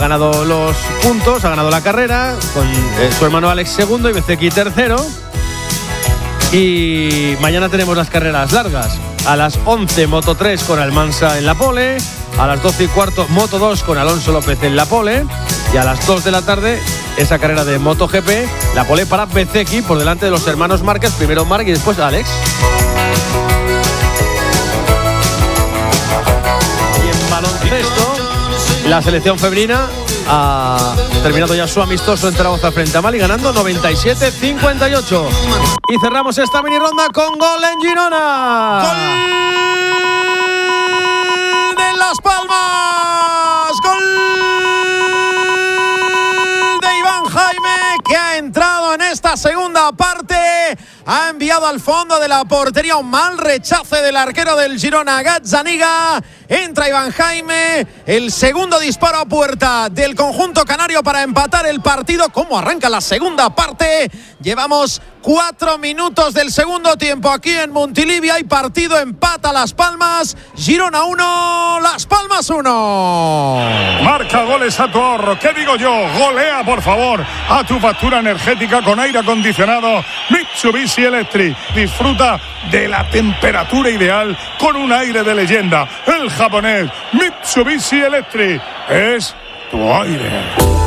Ha ganado los puntos, ha ganado la carrera con su hermano Alex segundo y Bezeki tercero. Y mañana tenemos las carreras largas. A las 11 Moto 3 con Almansa en la pole. A las 12 y cuarto Moto 2 con Alonso López en la pole. Y a las 2 de la tarde esa carrera de MotoGP, la pole para Bezeki por delante de los hermanos Márquez. Primero Marc y después Alex. Y en baloncesto, la selección femenina ha terminado ya su amistoso en Zaragoza frente a Mali, ganando 97-58. Y cerramos esta mini ronda con gol en Girona. ¡Gol de Las Palmas! ¡Gol de Iván Jaime, que ha entrado en esta segunda parte! Ha enviado al fondo de la portería un mal rechace del arquero del Girona, Gazzaniga. Entra Iván Jaime, el segundo disparo a puerta del conjunto canario para empatar el partido. ¿Cómo arranca la segunda parte? Llevamos 4 minutos del segundo tiempo aquí en Montilivi. Hay partido, empata Las Palmas, Girona 1, Las Palmas 1. Marca goles a tu ahorro. ¿Qué digo yo? Golea, por favor, a tu factura energética con aire acondicionado Mitsubishi Electric. Disfruta de la temperatura ideal con un aire de leyenda. El japonés Mitsubishi Electric es tu aire.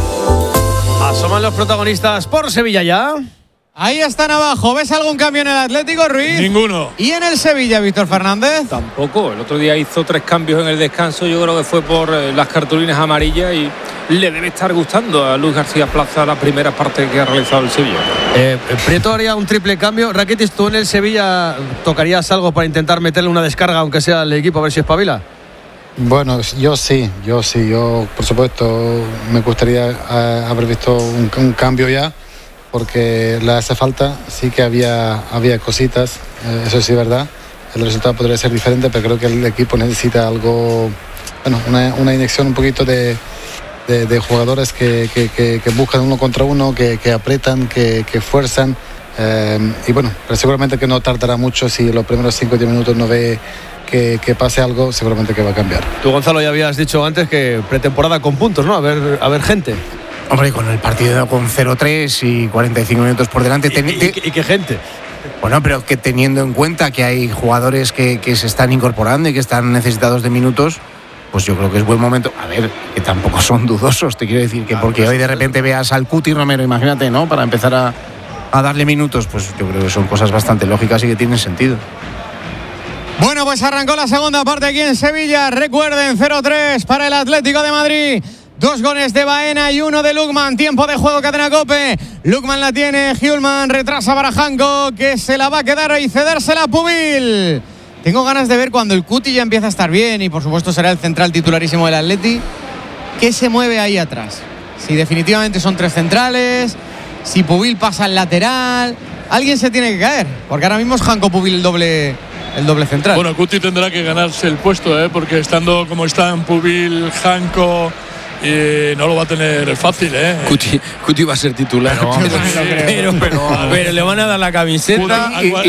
Asoman los protagonistas por Sevilla ya. Ahí están abajo. ¿Ves algún cambio en el Atlético, Ruiz? Ninguno. ¿Y en el Sevilla, Víctor Fernández? Tampoco. El otro día hizo 3 cambios en el descanso. Yo creo que fue por las cartulinas amarillas y le debe estar gustando a Luis García Plaza la primera parte que ha realizado el Sevilla. Prieto haría un triple cambio. Rakitic, ¿tú en el Sevilla tocarías algo para intentar meterle una descarga, aunque sea al equipo, a ver si espabila? Bueno, yo sí. Yo por supuesto me gustaría haber visto un cambio ya, porque le hace falta. Sí que había cositas, eso sí es verdad. El resultado podría ser diferente, pero creo que el equipo necesita algo, una inyección un poquito de jugadores que buscan uno contra uno, que apretan, que fuerzan. Y bueno, pero seguramente que no tardará mucho. Si los primeros 5 o 10 minutos no ve que pase algo, seguramente que va a cambiar. Tú, Gonzalo, ya habías dicho antes que pretemporada con puntos, ¿no? A ver gente. Hombre, con el partido con 0-3 y 45 minutos por delante. ¿Y qué gente? Bueno, pero que teniendo en cuenta que hay jugadores que se están incorporando y que están necesitados de minutos, pues yo creo que es buen momento. A ver, que tampoco son dudosos, te quiero decir, que porque hoy de repente veas al Cuti Romero, imagínate, ¿no? Para empezar a darle minutos, pues yo creo que son cosas bastante lógicas y que tienen sentido. Bueno, pues arrancó la segunda parte aquí en Sevilla. Recuerden, 0-3 para el Atlético de Madrid. 2 goles de Baena y 1 de Lukman. Tiempo de juego, Cadena COPE. Lukman la tiene, Hjulman retrasa para Janko, que se la va a quedar y cedérsela a Pubil. Tengo ganas de ver cuando el Cuti ya empieza a estar bien, y por supuesto será el central titularísimo del Atleti, qué se mueve ahí atrás. Si definitivamente son 3 centrales, si Pubil pasa al lateral, alguien se tiene que caer, porque ahora mismo es Janko Pubil el doble central. Bueno, Cuti tendrá que ganarse el puesto, porque estando como están Pubil, Janko, no lo va a tener fácil, Cuti va a ser titular. Pero le van a dar la camiseta,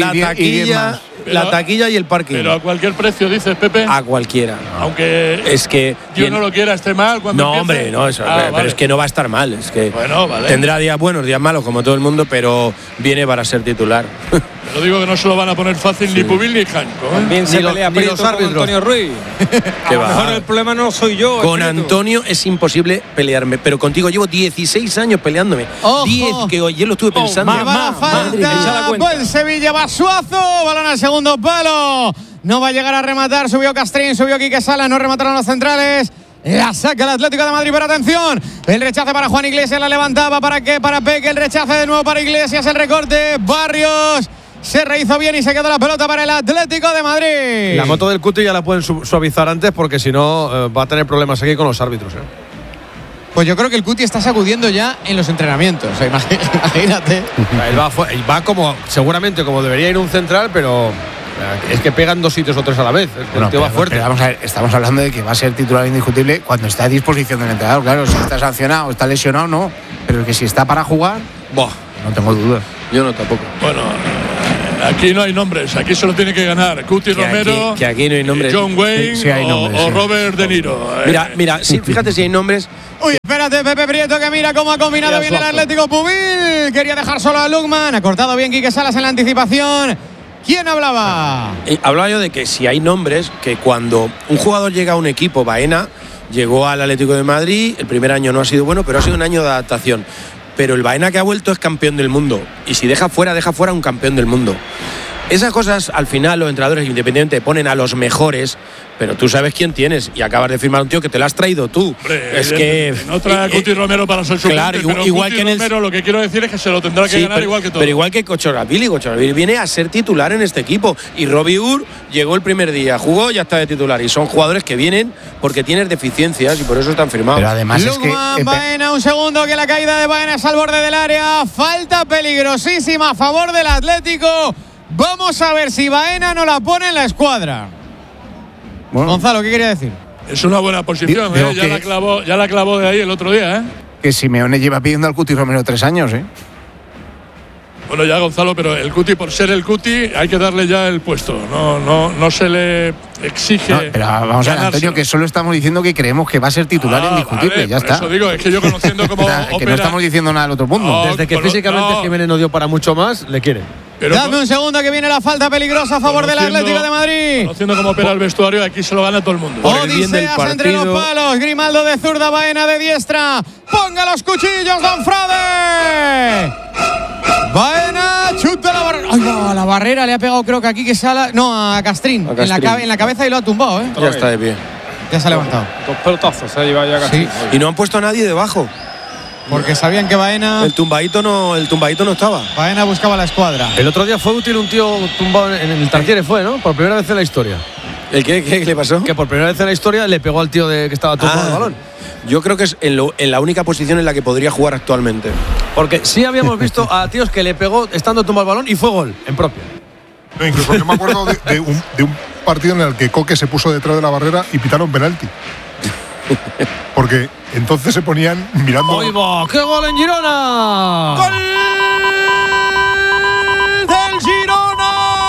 la taquilla y el parking. Pero a cualquier precio, dices, Pepe. A cualquiera. Aunque es que Dios no lo quiera, esté mal cuando no, empiece. hombre, no, eso, pero vale. es que no va a estar mal. Es que vale. Tendrá días buenos, días malos, como todo el mundo, pero viene para ser titular. Pero digo que no se lo van a poner fácil ni Pubil ni Janko. También se pelea Prieto con Antonio Ruiz. A lo mejor el problema no soy yo. Con Antonio es imposible pelearme, pero contigo llevo 16 años peleándome. ¡Ojo! 10 que yo lo estuve pensando. Falta, buen Sevilla, Basuazo, balón al segundo palo. No va a llegar a rematar, subió Castrín, subió Quique Sala, no remataron los centrales. La saca el Atlético de Madrid, pero atención, el rechace para Juan Iglesias, la levantaba, ¿para qué? Para Peque, el rechace de nuevo para Iglesias, el recorte, Barrios se rehizo bien y se quedó la pelota para el Atlético de Madrid. La moto del Cuti ya la pueden suavizar antes, porque si no va a tener problemas aquí con los árbitros. Pues yo creo que el Cuti está sacudiendo ya en los entrenamientos, o sea, imagínate. Él va como, seguramente como debería ir un central, pero es que pegan 2 sitios o 3 a la vez. El tío va fuerte. Pero vamos a ver, estamos hablando de que va a ser titular indiscutible cuando está a disposición del entrenador. Claro, si está sancionado, está lesionado, no. Pero que si está para jugar, no tengo dudas. Yo no tampoco. Bueno, aquí no hay nombres, aquí solo tiene que ganar Cuti Romero, que aquí no hay nombres. John Wayne sí hay nombres, o Robert De Niro. Mira, sí, fíjate si hay nombres. Uy, espera, Fíjate, Pepe Prieto que mira cómo ha combinado bien el Atlético Pubil. Quería dejar solo a Lukman. Ha cortado bien Quique Salas en la anticipación. ¿Quién hablaba? Hablaba yo de que si hay nombres, que cuando un jugador llega a un equipo, Baena llegó al Atlético de Madrid, el primer año no ha sido bueno, pero ha sido un año de adaptación. Pero el Baena que ha vuelto es campeón del mundo. Y si deja fuera a un campeón del mundo. Esas cosas, al final, los entrenadores independientes ponen a los mejores, pero tú sabes quién tienes y acabas de firmar un tío que te lo has traído tú. Hombre, es que no trae a Cuti Romero para ser suplente, claro, igual Cuti que Romero, lo que quiero decir es que se lo tendrá que ganar igual que todo. Pero igual que Kochoravili viene a ser titular en este equipo. Y Robbie Ur llegó el primer día, jugó, ya está de titular. Y son jugadores que vienen porque tienen deficiencias y por eso están firmados. Pero además Lukman, Baena, un segundo, que la caída de Baena es al borde del área. Falta peligrosísima a favor del Atlético. Vamos a ver si Baena no la pone en la escuadra. Bueno. Gonzalo, ¿qué quería decir? Es una buena posición, ya la clavó de ahí el otro día, Que Simeone lleva pidiendo al Cuti Romero 3 años, Bueno, ya Gonzalo, pero el Cuti, por ser el Cuti, hay que darle ya el puesto. No se le exige. No, pero vamos a ver, Antonio, que solo estamos diciendo que creemos que va a ser titular indiscutible, vale, ya está. Eso digo, es que yo conociendo cómo que no estamos diciendo nada del otro mundo. Desde que físicamente Jiménez no dio para mucho más, le quiere. Pero dame un segundo, que viene la falta peligrosa a favor del Atlético de Madrid. Conociendo cómo opera el vestuario, aquí se lo gana todo el mundo. Odiseas entre los palos. Grimaldo de zurda, Baena de diestra. ¡Ponga los cuchillos, don Frade! Baena chuta la barrera. ¡Ay, no! La barrera le ha pegado, creo que aquí que Sala. No, a Castrín. En la cabeza y lo ha tumbado, Ya está de pie. Ya se ha levantado. 2 pelotazos se ha llevado ya Castrín. Sí. Y no han puesto a nadie debajo. Porque sabían que Baena. El tumbadito no estaba. Baena buscaba la escuadra. El otro día fue útil un tío tumbado en el Tartiere, fue, ¿no? Por primera vez en la historia. ¿El qué le pasó? Que por primera vez en la historia le pegó al tío que estaba tumbado el balón. Yo creo que es en la única posición en la que podría jugar actualmente. Porque sí habíamos visto a tíos que le pegó estando tumbado el balón y fue gol en propia. No, incluso yo me acuerdo de un partido en el que Coque se puso detrás de la barrera y pitaron penalti. Porque entonces se ponían mirando. ¡Ay, va! ¡Qué gol en Girona! ¡Gol del Girona!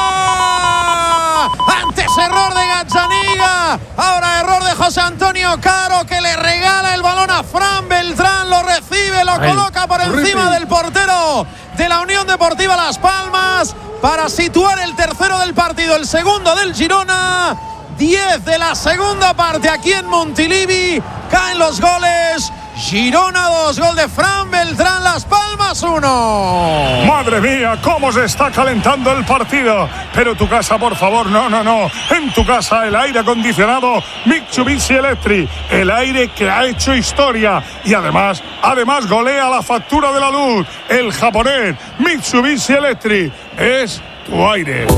Antes error de Gazzaniga, ahora error de José Antonio Caro, que le regala el balón a Fran Beltrán, lo recibe, lo coloca por encima del portero de la Unión Deportiva Las Palmas para situar el tercero del partido, el segundo del Girona. 10 de la segunda parte aquí en Montilivi. Caen los goles. Girona 2, gol de Fran Beltrán, Las Palmas 1. Madre mía, cómo se está calentando el partido. Pero tu casa, por favor, no. En tu casa el aire acondicionado Mitsubishi Electric, el aire que ha hecho historia y además golea la factura de la luz. El japonés Mitsubishi Electric es tu aire.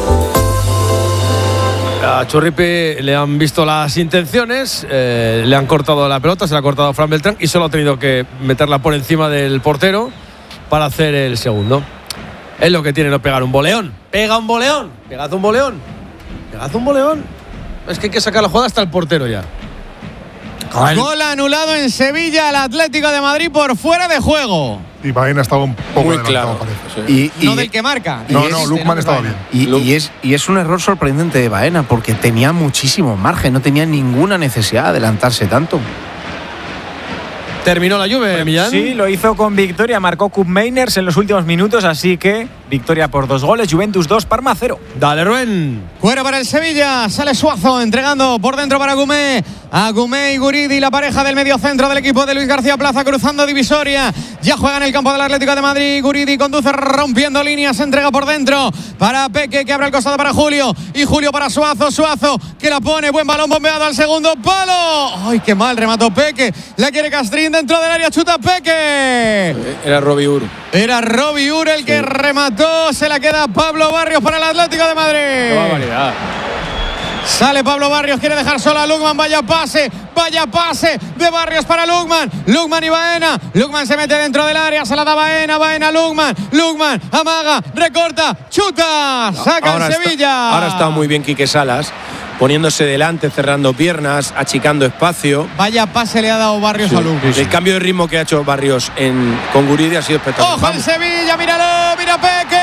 A Churripi le han visto las intenciones, le han cortado la pelota, se la ha cortado a Fran Beltrán y solo ha tenido que meterla por encima del portero para hacer el segundo. Es lo que tiene no pegar un boleón. ¡Pega un boleón! ¡Pegad un boleón! ¡Pegad un boleón! Es que hay que sacar la jugada hasta el portero ya. Gol anulado en Sevilla al Atlético de Madrid por fuera de juego. Y Baena estaba un poco muy adelantado, claro. Parece. No del que marca. No, Lukman estaba bien. Y es un error sorprendente de Baena, porque tenía muchísimo margen, no tenía ninguna necesidad de adelantarse tanto. Terminó la Juve, Millán. Sí, lo hizo con victoria, marcó Koop Meiners en los últimos minutos, así que victoria por 2 goles, Juventus 2, Parma 0. Dale, Rubén. Fuera para el Sevilla, sale Suazo entregando por dentro para Gumé. A Gumé y Guridi, la pareja del mediocentro del equipo de Luis García Plaza, cruzando divisoria. Ya juega en el campo del Atlético de Madrid. Guridi conduce rompiendo líneas, entrega por dentro para Peque, que abre el costado para Julio. Y Julio para Suazo, Suazo que la pone, buen balón bombeado al segundo palo. ¡Ay, qué mal remató Peque! La quiere Castrín dentro del área, chuta Peque. Era Robbie Ur. Era Robbie Ur el que remató. Se la queda Pablo Barrios para el Atlético de Madrid. ¡Qué barbaridad! Sale Pablo Barrios, quiere dejar solo a Lukman. Vaya pase de Barrios para Lukman. Lukman y Baena. Lukman se mete dentro del área, se la da Baena, Lukman. Lukman amaga, recorta, chuta. Saca el Sevilla. Ahora está muy bien Quique Salas, poniéndose delante, cerrando piernas, achicando espacio. Vaya pase le ha dado Barrios a Lukman. El cambio de ritmo que ha hecho Barrios con Guridi ha sido espectacular. ¡Ojo el Sevilla! ¡Míralo! ¡Mira Peque!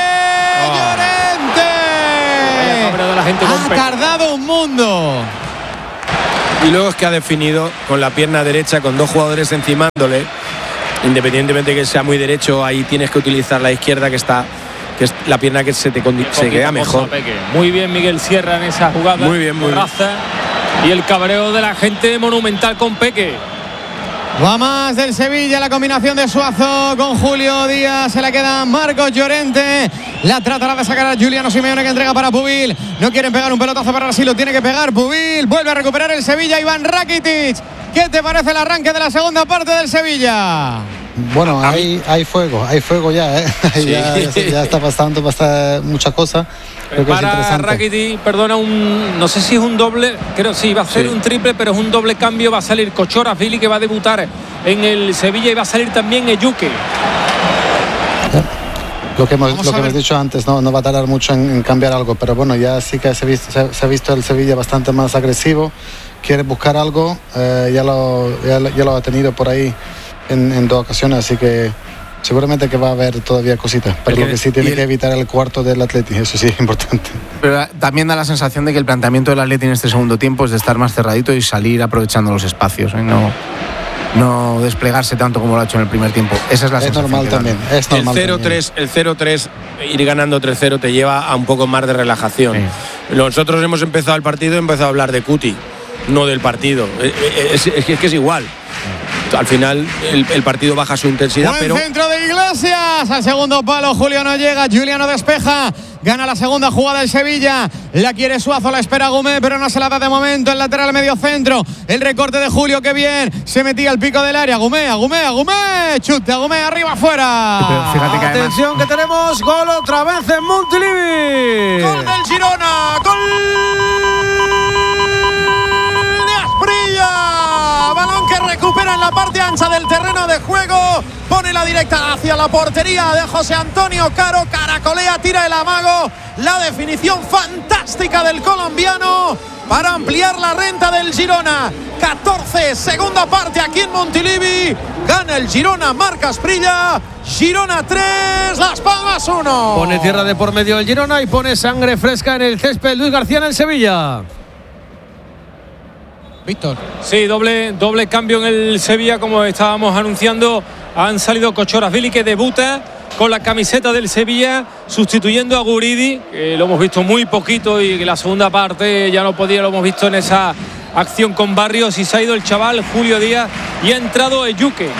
¡Llorente! De la gente ha tardado un mundo. Y luego es que ha definido con la pierna derecha, con 2 jugadores encimándole. Independientemente que sea muy derecho, ahí tienes que utilizar la izquierda, que es la pierna que se queda mejor. Muy bien Miguel Sierra en esa jugada. Muy bien, muy bien. Y el cabreo de la gente monumental con Peque. Va más del Sevilla, la combinación de Suazo con Julio Díaz. Se la queda Marcos Llorente. La tratará de sacar a Juliano Simeone, que entrega para Pubil. No quieren pegar un pelotazo para Brasil, lo tiene que pegar Pubil. Vuelve a recuperar el Sevilla, Iván Rakitic. ¿Qué te parece el arranque de la segunda parte del Sevilla? Bueno, hay fuego ya, ¿eh? Sí. ya está pasando mucha cosa. Creo que para Rakitic, perdona, no sé si es un doble, creo sí, va a ser un triple, pero es un doble cambio. Va a salir Kochorazvili, que va a debutar en el Sevilla, y va a salir también Ejuke. Lo que hemos dicho antes, no va a tardar mucho en cambiar algo, pero bueno, ya sí que se ha visto el Sevilla bastante más agresivo, quiere buscar algo, ya lo ha tenido por ahí en 2 ocasiones, así que seguramente que va a haber todavía cositas, pero lo que sí tiene que evitar el cuarto del Atleti, eso sí es importante. Pero también da la sensación de que el planteamiento del Atleti en este segundo tiempo es de estar más cerradito y salir aprovechando los espacios, ¿eh? No desplegarse tanto como lo ha hecho en el primer tiempo. Esa es la sensación. Normal también. Es normal. El 0-3, ir ganando 3-0 te lleva a un poco más de relajación. Sí. Nosotros hemos empezado el partido y empezado a hablar de Cuti, no del partido. Es que es igual. Al final el partido baja su intensidad. Buen centro de Iglesias al segundo palo. Julio no llega, Juliano despeja. Gana la segunda jugada el Sevilla. La quiere Suazo, la espera Gumé, pero no se la da de momento. El lateral medio centro. El recorte de Julio, que bien. Se metía al pico del área. Gumé. Chute a Gumé, arriba, afuera. Fíjate que atención, que tenemos gol otra vez en Montilivi. Gol del Girona. Gol de Asprilla. Balón que recupera en la parte ancha del terreno de juego. Pone la directa hacia la portería de José Antonio Caro. Caracolea, tira el amago. La definición fantástica del colombiano para ampliar la renta del Girona. 14, segunda parte aquí en Montilivi. Gana el Girona, marca Asprilla. Girona 3, Las Palmas 1. Pone tierra de por medio el Girona y pone sangre fresca en el césped Luis García en el Sevilla. Víctor. Sí, doble cambio en el Sevilla, como estábamos anunciando. Han salido Kochorazvili, que debuta con la camiseta del Sevilla, sustituyendo a Guridi, que lo hemos visto muy poquito y que la segunda parte ya no podía, lo hemos visto en esa acción con Barrios, y se ha ido el chaval Julio Díaz y ha entrado Ejuke.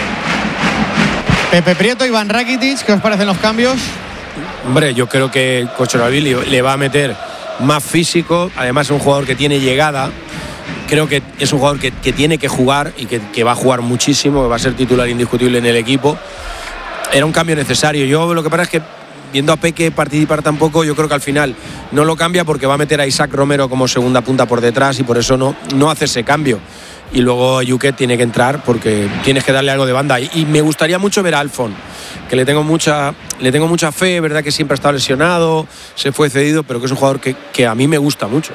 Pepe Prieto, Iván Rakitic, ¿qué os parecen los cambios? Hombre, yo creo que Kochorazvili le va a meter más físico, además es un jugador que tiene llegada. Creo que es un jugador que tiene que jugar y que va a jugar muchísimo, que va a ser titular indiscutible en el equipo. Era un cambio necesario. Yo lo que pasa es que, viendo a Peque participar tampoco, yo creo que al final no lo cambia, porque va a meter a Isaac Romero como segunda punta por detrás, y por eso no hace ese cambio. Y luego Ejuke tiene que entrar, porque tienes que darle algo de banda. Y me gustaría mucho ver a Alfon, que le tengo mucha fe, verdad que siempre ha estado lesionado, se fue cedido, pero que es un jugador que a mí me gusta mucho.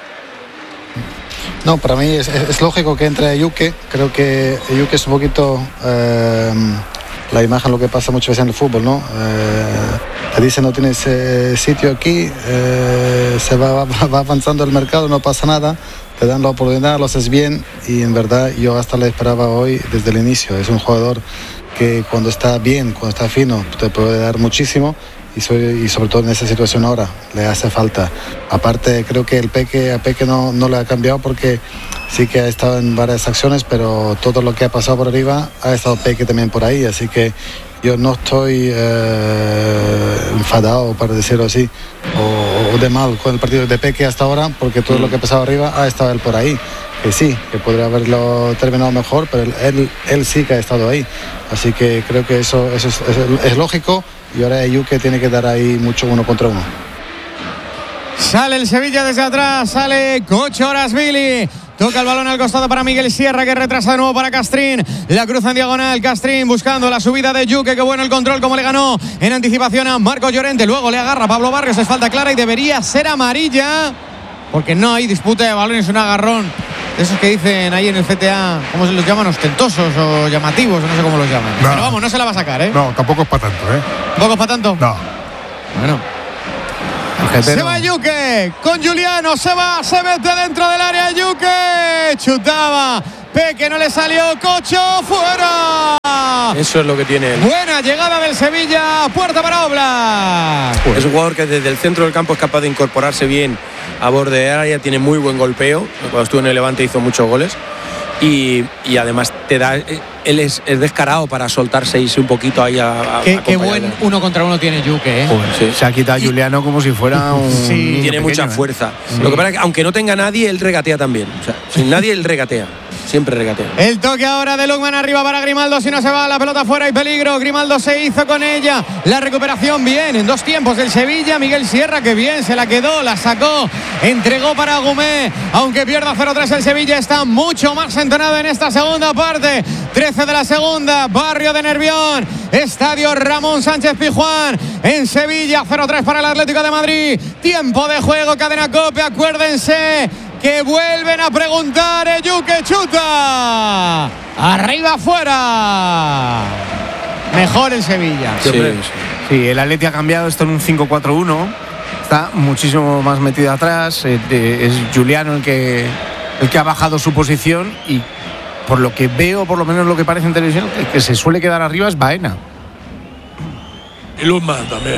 No, para mí es lógico que entre Ejuke. Creo que Ejuke es un poquito la imagen, lo que pasa muchas veces en el fútbol, ¿no? Te dicen no tienes sitio aquí, se va avanzando el mercado, no pasa nada, te dan la oportunidad, lo haces bien, y en verdad yo hasta le esperaba hoy desde el inicio. Es un jugador que cuando está bien, cuando está fino, te puede dar muchísimo. Y sobre todo en esa situación ahora le hace falta. Aparte, creo que a Peque no le ha cambiado, porque sí que ha estado en varias acciones, pero todo lo que ha pasado por arriba ha estado Peque también por ahí, así que yo no estoy enfadado, para decirlo así, o de mal con el partido de Peque hasta ahora, porque todo lo que ha pasado arriba ha estado él por ahí. Que sí, que podría haberlo terminado mejor, pero él sí que ha estado ahí. Así que creo que eso es lógico, y ahora Ejuke tiene que dar ahí mucho 1 contra 1. Sale el Sevilla desde atrás, sale Kochorazvili. Toca el balón al costado para Miguel Sierra, que retrasa de nuevo para Castrín. La cruza en diagonal, Castrín buscando la subida de Ejuke. Qué bueno el control, como le ganó en anticipación a Marcos Llorente. Luego le agarra Pablo Barrios, es falta clara y debería ser amarilla, porque no hay disputa de balones, un agarrón. Esos que dicen ahí en el CTA, ¿cómo se los llaman? Ostentosos o llamativos, no sé cómo los llaman. No. Pero vamos, no se la va a sacar, ¿eh? No, tampoco es para tanto, ¿eh? ¿Tampoco es para tanto? No. Bueno. Se va Yuke con Giuliano, se mete dentro del área Yuke, chutaba, Peque no le salió, Cocho, fuera. Eso es lo que tiene él. Buena llegada del Sevilla, puerta para Oblak. Es un jugador que desde el centro del campo es capaz de incorporarse bien a borde de área, tiene muy buen golpeo, cuando estuvo en el Levante hizo muchos goles. Y además te da, él es descarado para soltarse y irse un poquito ahí a qué buen 1 contra 1 tiene Yuke, ¿eh? Sí. Se ha quitado a Juliano como si fuera un sí, tiene mucha fuerza. Lo que pasa es que aunque no tenga nadie, él regatea también. O sea, sin nadie él regatea. Siempre regatea. El toque ahora de Lukman arriba para Grimaldo. Si no se va la pelota fuera y peligro. Grimaldo se hizo con ella. La recuperación bien en 2 tiempos del Sevilla. Miguel Sierra que bien se la quedó, la sacó, entregó para Gumé. Aunque pierda 0-3 el Sevilla está mucho más entonado en esta segunda parte. 13 de la segunda. Barrio de Nervión. Estadio Ramón Sánchez Pizjuán. En Sevilla 0-3 para el Atlético de Madrid. Tiempo de juego, cadena COPE. Acuérdense que vuelven a preguntar. Yuke chuta. Arriba, afuera. Mejor el Sevilla. Sí, el Atleti ha cambiado esto en un 5-4-1. Está muchísimo más metido atrás. Es Giuliano el que ha bajado su posición. Y por lo que veo, por lo menos lo que parece en televisión, el que se suele quedar arriba es Baena. Y Lukman también.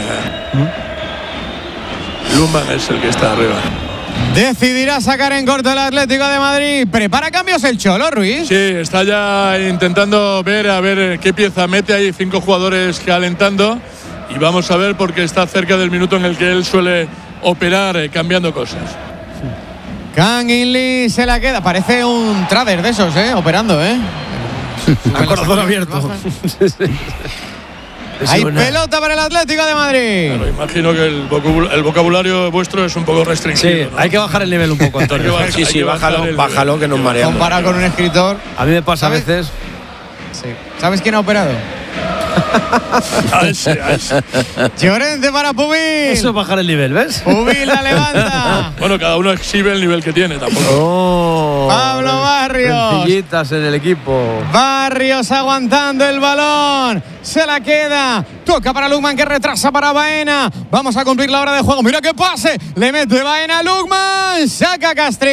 Lukman es el que está arriba. Decidirá sacar en corto el Atlético de Madrid. ¿Prepara cambios el Cholo, Ruiz? Sí, está ya intentando ver a ver qué pieza mete. Hay 5 jugadores calentando y vamos a ver porque está cerca del minuto en el que él suele operar cambiando cosas. Kang In Lee se la queda. Parece un trader de esos, operando, Con corazón abierto. Hay pelota para el Atlético de Madrid. Claro, imagino que el vocabulario vuestro es un poco restringido. Sí, ¿no? Hay que bajar el nivel un poco, Antonio. Sí, bájalo que nos mareamos. Comparado con un escritor. A mí me pasa a veces. Sí. ¿Sabes quién ha operado? A ese. Llorente para Pubil. Eso es bajar el nivel, ¿ves? Pubil la levanta. Bueno, cada uno exhibe el nivel que tiene tampoco. Pablo Barrios. Sencillitas en el equipo. Barrios aguantando el balón. Se la queda. Toca para Lukman que retrasa para Baena. Vamos a cumplir la hora de juego. Mira qué pase. Le mete Baena a Lukman. Saca Castrín.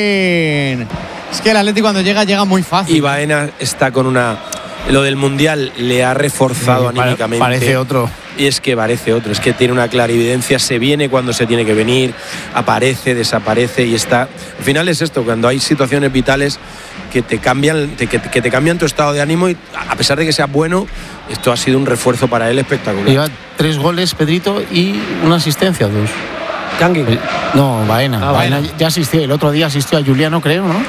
Es que el Atlético cuando llega muy fácil. Y Baena está con una... Lo del Mundial le ha reforzado anímicamente. Parece otro. Y es que parece otro. Es que tiene una clarividencia. Se viene cuando se tiene que venir. Aparece, desaparece y está... Al final es esto, cuando hay situaciones vitales que te cambian, que te cambian tu estado de ánimo y a pesar de que sea bueno, esto ha sido un refuerzo para él espectacular. Lleva 3 goles, Pedrito, y una asistencia, 2. Kangin. No, Baena. Baena ya asistió. El otro día asistió a Giuliano, creo, ¿no?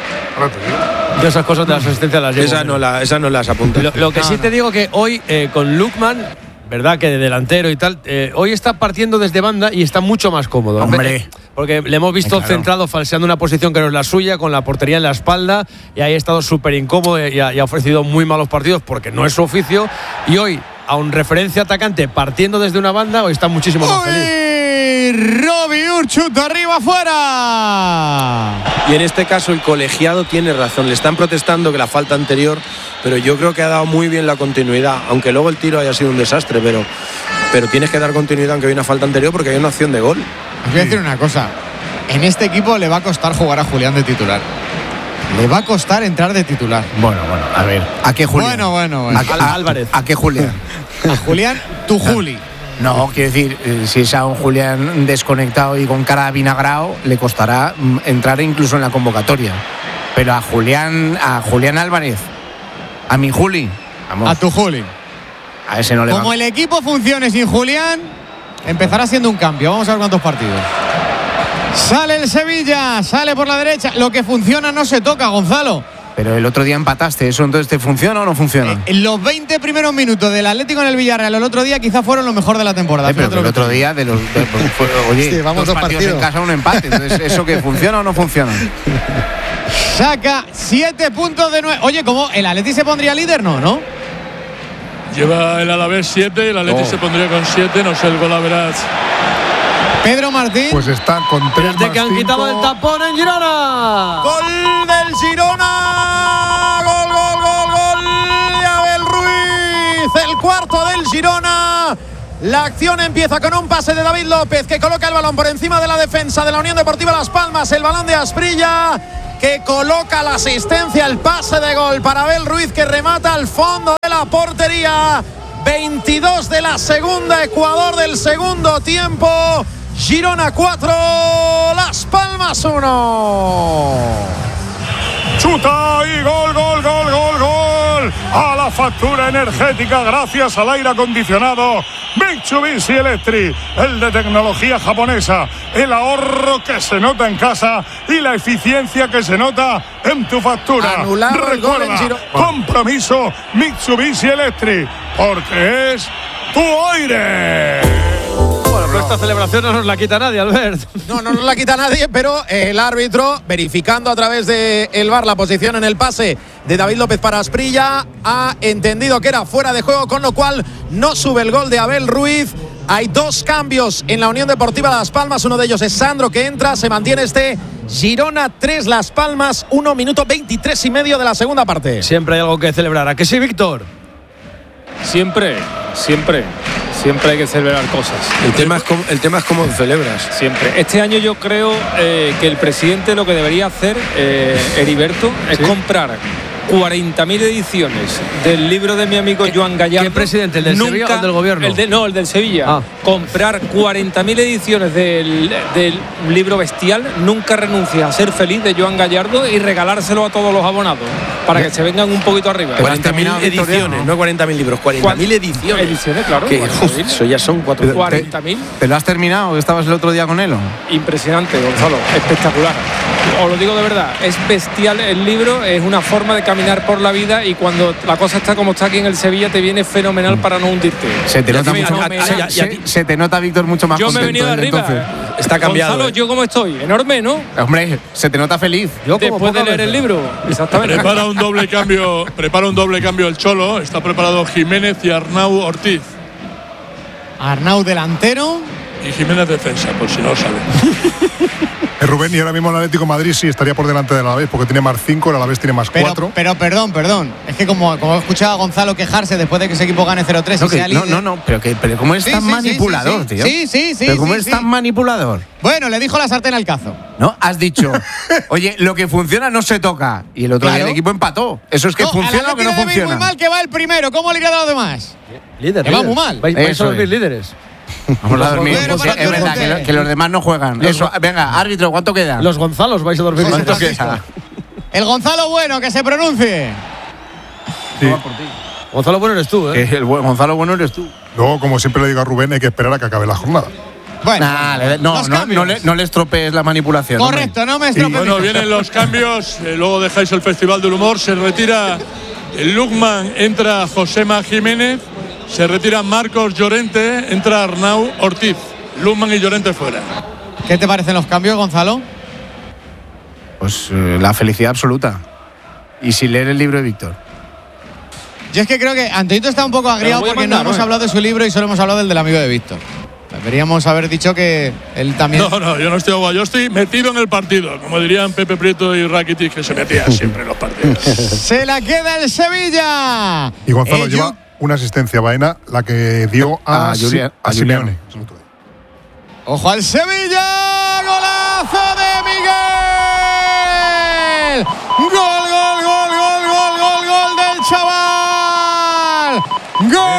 Yo esas cosas de la asistencia las llevo. Esas no las apunto. Lo que sí te digo que hoy con Lukman, verdad que de delantero y tal, hoy está partiendo desde banda y está mucho más cómodo. Hombre. Porque le hemos visto centrado, falseando una posición que no es la suya, con la portería en la espalda, y ahí ha estado súper incómodo y ha ofrecido muy malos partidos porque no es su oficio. Y hoy, aun referencia atacante, partiendo desde una banda, hoy está muchísimo más feliz. Robbie Urchut arriba afuera. Y en este caso el colegiado tiene razón. Le están protestando que la falta anterior, pero yo creo que ha dado muy bien la continuidad, aunque luego el tiro haya sido un desastre, pero tienes que dar continuidad aunque hay una falta anterior porque hay una opción de gol. Os voy a decir una cosa. En este equipo le va a costar jugar a Julián de titular. Le va a costar entrar de titular. Bueno, a ver. ¿A qué Julián? Bueno. ¿A Álvarez. ¿A qué Julián? A Julián, tu Juli. No, quiero decir, si es a un Julián desconectado y con cara de vinagrao, le costará entrar incluso en la convocatoria. Pero a Julián Álvarez, a mi Juli, vamos. A tu Juli. A ese no le va. Como el equipo funcione sin Julián, empezará siendo un cambio. Vamos a ver cuántos partidos. Sale el Sevilla, sale por la derecha. Lo que funciona no se toca, Gonzalo. Pero el otro día empataste, ¿eso entonces te funciona o no funciona? En los 20 primeros minutos del Atlético en el Villarreal el otro día quizás fueron lo mejor de la temporada. Pero el otro día oye, sí, vamos 2 partidos en casa, un empate. Entonces, ¿eso que funciona o no funciona? Saca 7 puntos de 9. Oye, ¿cómo? ¿El Atleti se pondría líder? No. Lleva el Alavés 7, el Atleti se pondría con 7, no sé el gol a verás. Pedro Martín. Pues está con 3 Desde que han quitado el tapón en Girona. Gol del Girona. Gol de Abel Ruiz. El cuarto del Girona. La acción empieza con un pase de David López, que coloca el balón por encima de la defensa de la Unión Deportiva Las Palmas. El balón de Asprilla, que coloca la asistencia, el pase de gol para Abel Ruiz, que remata al fondo de la portería. 22 de la segunda, Ecuador del segundo tiempo. Girona 4, Las Palmas 1. Chuta y gol, gol, gol, gol, gol. A la factura energética gracias al aire acondicionado Mitsubishi Electric, el de tecnología japonesa, el ahorro que se nota en casa y la eficiencia que se nota en tu factura. Anulado el gol en Girona. Compromiso Mitsubishi Electric, porque es tu aire. Bueno, pero esta celebración no nos la quita nadie, Albert. No nos la quita nadie, pero el árbitro, verificando a través del VAR la posición en el pase de David López para Asprilla, ha entendido que era fuera de juego, con lo cual no sube el gol de Abel Ruiz. Hay 2 cambios en la Unión Deportiva Las Palmas, uno de ellos es Sandro, que entra, se mantiene Girona 3, Las Palmas 1, minuto 23 y medio de la segunda parte. Siempre hay algo que celebrar. ¿A que sí, Víctor? Siempre hay que celebrar cosas. El tema es cómo celebras. Siempre. Este año yo creo que el presidente lo que debería hacer, Heriberto, es comprar 40.000 ediciones del libro de mi amigo Joan Gallardo. ¿Qué presidente? ¿El del Sevilla o el del gobierno? El del Sevilla. Comprar 40.000 ediciones del libro bestial, Nunca renuncies a ser feliz, de Joan Gallardo, y regalárselo a todos los abonados para que se vengan un poquito arriba. 40.000 ediciones, no 40.000 libros, 40.000 ediciones. Ediciones, claro. Que, eso ya son 40.000. ¿Te lo has terminado? ¿Estabas el otro día con él? Impresionante, Gonzalo. Espectacular. Os lo digo de verdad, es bestial el libro, es una forma de caminar por la vida, y cuando la cosa está como está aquí en el Sevilla te viene fenomenal para no hundirte. Se te nota mucho, se te nota, Víctor, mucho más yo contento. Yo me he venido de arriba. Entonces. Está cambiado. Gonzalo, ¿yo cómo estoy? Enorme, ¿no? Hombre, se te nota feliz. Yo después de leer el libro. Exactamente. Prepara un doble cambio el Cholo. Está preparado Jiménez y Arnau Ortiz. Arnau delantero y Jiménez defensa, por si no lo sabe. Rubén, y ahora mismo el Atlético de Madrid sí estaría por delante del Alavés, porque tiene más 5, el Alavés tiene más 4. Pero perdón. Es que como he escuchado a Gonzalo quejarse después de que ese equipo gane 0-3 y sea líder. No, pero ¿cómo es tan manipulador, tío? Sí. Pero ¿cómo es tan manipulador? Bueno, le dijo la sartén al cazo. No, has dicho, oye, lo que funciona no se toca. Y el otro día el equipo empató. ¿Eso es que funciona o que no funciona? Muy mal que va el primero. ¿Cómo le irá a los demás? Líder. Va muy mal. Vais a dormir líderes. Vamos a dormir. Es verdad que los demás no juegan. Eso, venga, árbitro, ¿cuánto queda? Los Gonzalos vais a dormir. ¿Cuánto queda? El Gonzalo Bueno, que se pronuncie. Sí. Gonzalo Bueno eres tú, ¿eh? Gonzalo Bueno eres tú. Luego, como siempre le digo a Rubén, hay que esperar a que acabe la jornada. Bueno, no le estropees la manipulación. Correcto, no me estropees. Bueno, vienen los cambios. Luego dejáis el Festival del Humor. Se retira el Lukman, entra Josema Jiménez. Se retira Marcos Llorente, entra Arnau Ortiz. Lukman y Llorente fuera. ¿Qué te parecen los cambios, Gonzalo? Pues la felicidad absoluta. Y sin leer el libro de Víctor. Yo es que creo que Antonito está un poco agriado porque no hemos hablado de su libro y solo hemos hablado del amigo de Víctor. Deberíamos haber dicho que él también. No, yo no estoy agua, yo estoy metido en el partido, como dirían Pepe Prieto y Rakitic, que se metían siempre en los partidos. Se la queda el Sevilla. Y Gonzalo lleva una asistencia Baena, la que dio a Simeone. Ojo al Sevilla, golazo de Miguel. Gol del chaval. Gol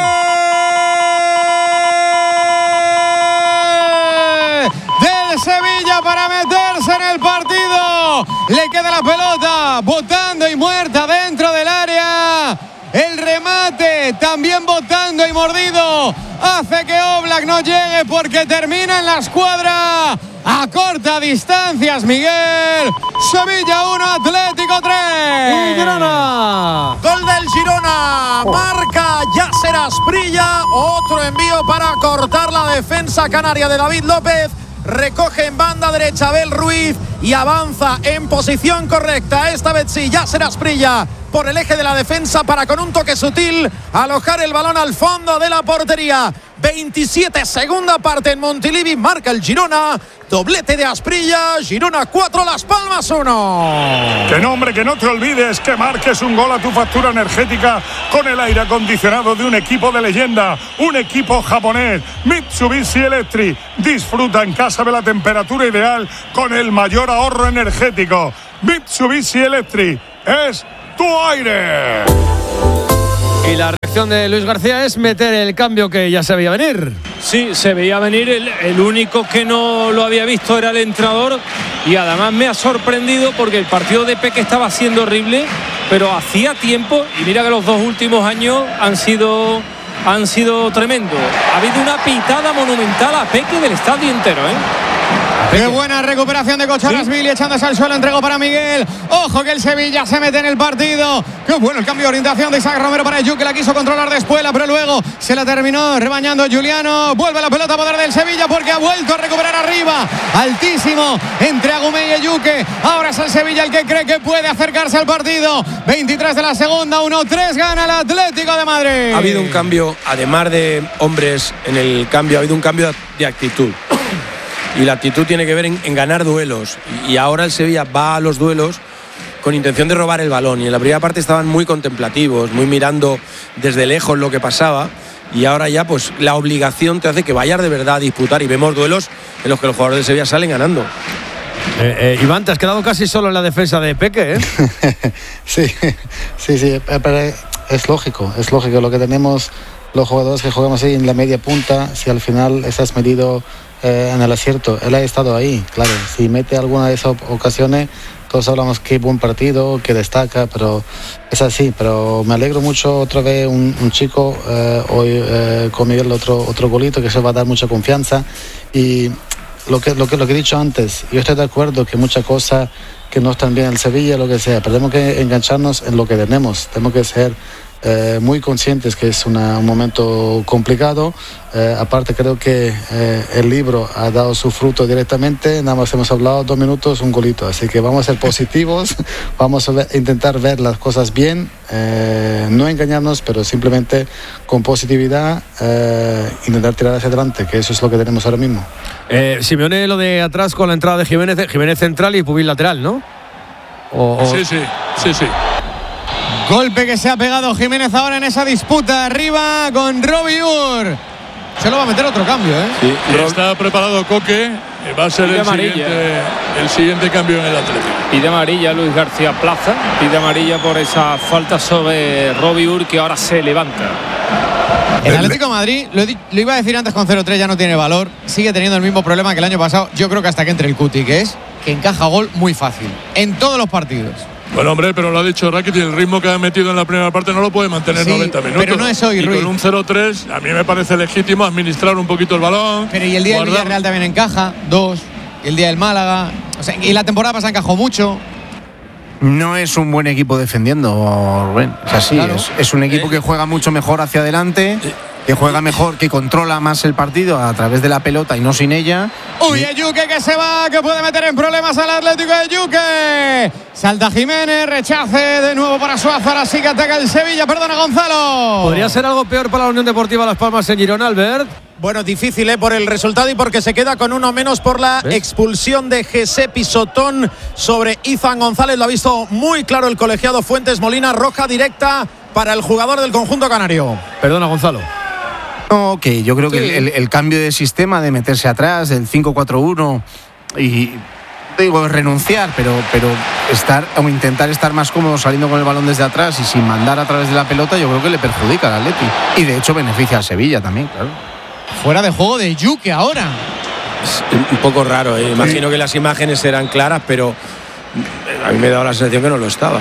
del Sevilla para meterse en el partido. Le queda la pelota botando y muerta dentro del área. El remate también botando y mordido hace que Oblak no llegue, porque termina en la escuadra a corta distancias. Miguel. Sevilla 1, Atlético 3. Y Girona. Gol del Girona. Marca Yasser Asprilla. Otro envío para cortar la defensa canaria de David López. Recoge en banda derecha Abel Ruiz y avanza en posición correcta. Esta vez sí, Yasser Asprilla por el eje de la defensa para con un toque sutil alojar el balón al fondo de la portería. 27, segunda parte en Montilivi, marca el Girona, doblete de Asprilla, Girona 4, Las Palmas 1. Que no, hombre, que no te olvides que marques un gol a tu factura energética con el aire acondicionado de un equipo de leyenda, un equipo japonés, Mitsubishi Electric. Disfruta en casa de la temperatura ideal con el mayor ahorro energético. Mitsubishi Electric es tu aire. Y la reacción de Luis García es meter el cambio que ya se veía venir. Sí, se veía venir. El único que no lo había visto era el entrenador. Y además me ha sorprendido porque el partido de Peque estaba siendo horrible, pero hacía tiempo, y mira que los 2 últimos años han sido tremendos. Ha habido una pitada monumental a Peque del estadio entero, Qué buena recuperación de Kochorashvili, echándose al suelo, entregó para Miguel. Ojo que el Sevilla se mete en el partido. Qué bueno el cambio de orientación de Isaac Romero para Eyu, que la quiso controlar de Espuela, pero luego se la terminó rebañando Juliano. Vuelve la pelota a poder del Sevilla porque ha vuelto a recuperar arriba. Altísimo entre Agumé y Ejuke. Ahora es el Sevilla el que cree que puede acercarse al partido. 23 de la segunda, 1-3, gana el Atlético de Madrid. Ha habido un cambio, además de hombres en el cambio, ha habido un cambio de actitud. Y la actitud tiene que ver en ganar duelos. Y ahora el Sevilla va a los duelos con intención de robar el balón. Y en la primera parte estaban muy contemplativos, muy mirando desde lejos lo que pasaba. Y ahora ya pues la obligación te hace que vayas de verdad a disputar. Y vemos duelos en los que los jugadores del Sevilla salen ganando. Iván, te has quedado casi solo en la defensa de Peque, Sí, pero es lógico lo que tenemos. Los jugadores que jugamos ahí en la media punta, si al final estás medido en el acierto, él ha estado ahí, claro, si mete alguna de esas ocasiones, todos hablamos que buen partido, que destaca, pero es así. Pero me alegro mucho otra vez un chico hoy con Miguel, otro golito que se va a dar mucha confianza. Y lo que he dicho antes, yo estoy de acuerdo que muchas cosas que no están bien en Sevilla, lo que sea, pero tenemos que engancharnos en lo que tenemos que ser muy conscientes que es un momento complicado. Aparte creo que el libro ha dado su fruto directamente, nada más hemos hablado 2 minutos, un golito, así que vamos a ser positivos, vamos a intentar ver las cosas bien, no engañarnos, pero simplemente con positividad intentar tirar hacia adelante, que eso es lo que tenemos ahora mismo. Simeone, lo de atrás con la entrada de Jiménez central y Pubil lateral, ¿no? Sí. Golpe que se ha pegado Jiménez ahora en esa disputa arriba con Robbie Ur. Se lo va a meter otro cambio, Sí, está preparado Coque. Va a ser el siguiente cambio en el Atlético. Pide amarilla Luis García Plaza. Pide amarilla por esa falta sobre Robbie Ur, que ahora se levanta. El Atlético de Madrid, lo iba a decir antes con 0-3, ya no tiene valor. Sigue teniendo el mismo problema que el año pasado. Yo creo que hasta que entre el Cuti, que es que encaja gol muy fácil en todos los partidos. Bueno, hombre, pero lo ha dicho Rakitic, el ritmo que ha metido en la primera parte no lo puede mantener 90 minutos. Pero no es hoy, y Ruiz. Con un 0-3, a mí me parece legítimo administrar un poquito el balón. Pero y el día del Villarreal también encaja, 2. Y el día del Málaga. O sea, y la temporada pasada encajó mucho. No es un buen equipo defendiendo, Rubén. Es así, claro. Es un equipo que juega mucho mejor hacia adelante, que juega mejor, que controla más el partido a través de la pelota y no sin ella. Uy, Ejuke que se va, que puede meter en problemas al Atlético de Ejuke. Salta Jiménez, rechace de nuevo para Suázar, así que ataca el Sevilla. Perdona, Gonzalo. ¿Podría ser algo peor para la Unión Deportiva Las Palmas en Girona, Albert? Bueno, difícil por el resultado y porque se queda con uno menos por la expulsión de José Pisotón sobre Izan González. Lo ha visto muy claro el colegiado Fuentes Molina. Roja directa para el jugador del conjunto canario. Perdona, Gonzalo. No, que yo creo que el cambio de sistema, de meterse atrás, del 5-4-1 y digo renunciar, pero estar o intentar estar más cómodo saliendo con el balón desde atrás y sin mandar a través de la pelota, yo creo que le perjudica al Atleti y de hecho beneficia al Sevilla también, claro. Fuera de juego de Ejuke ahora. Es un poco raro, Imagino que las imágenes eran claras, pero a mí me ha dado la sensación que no lo estaba.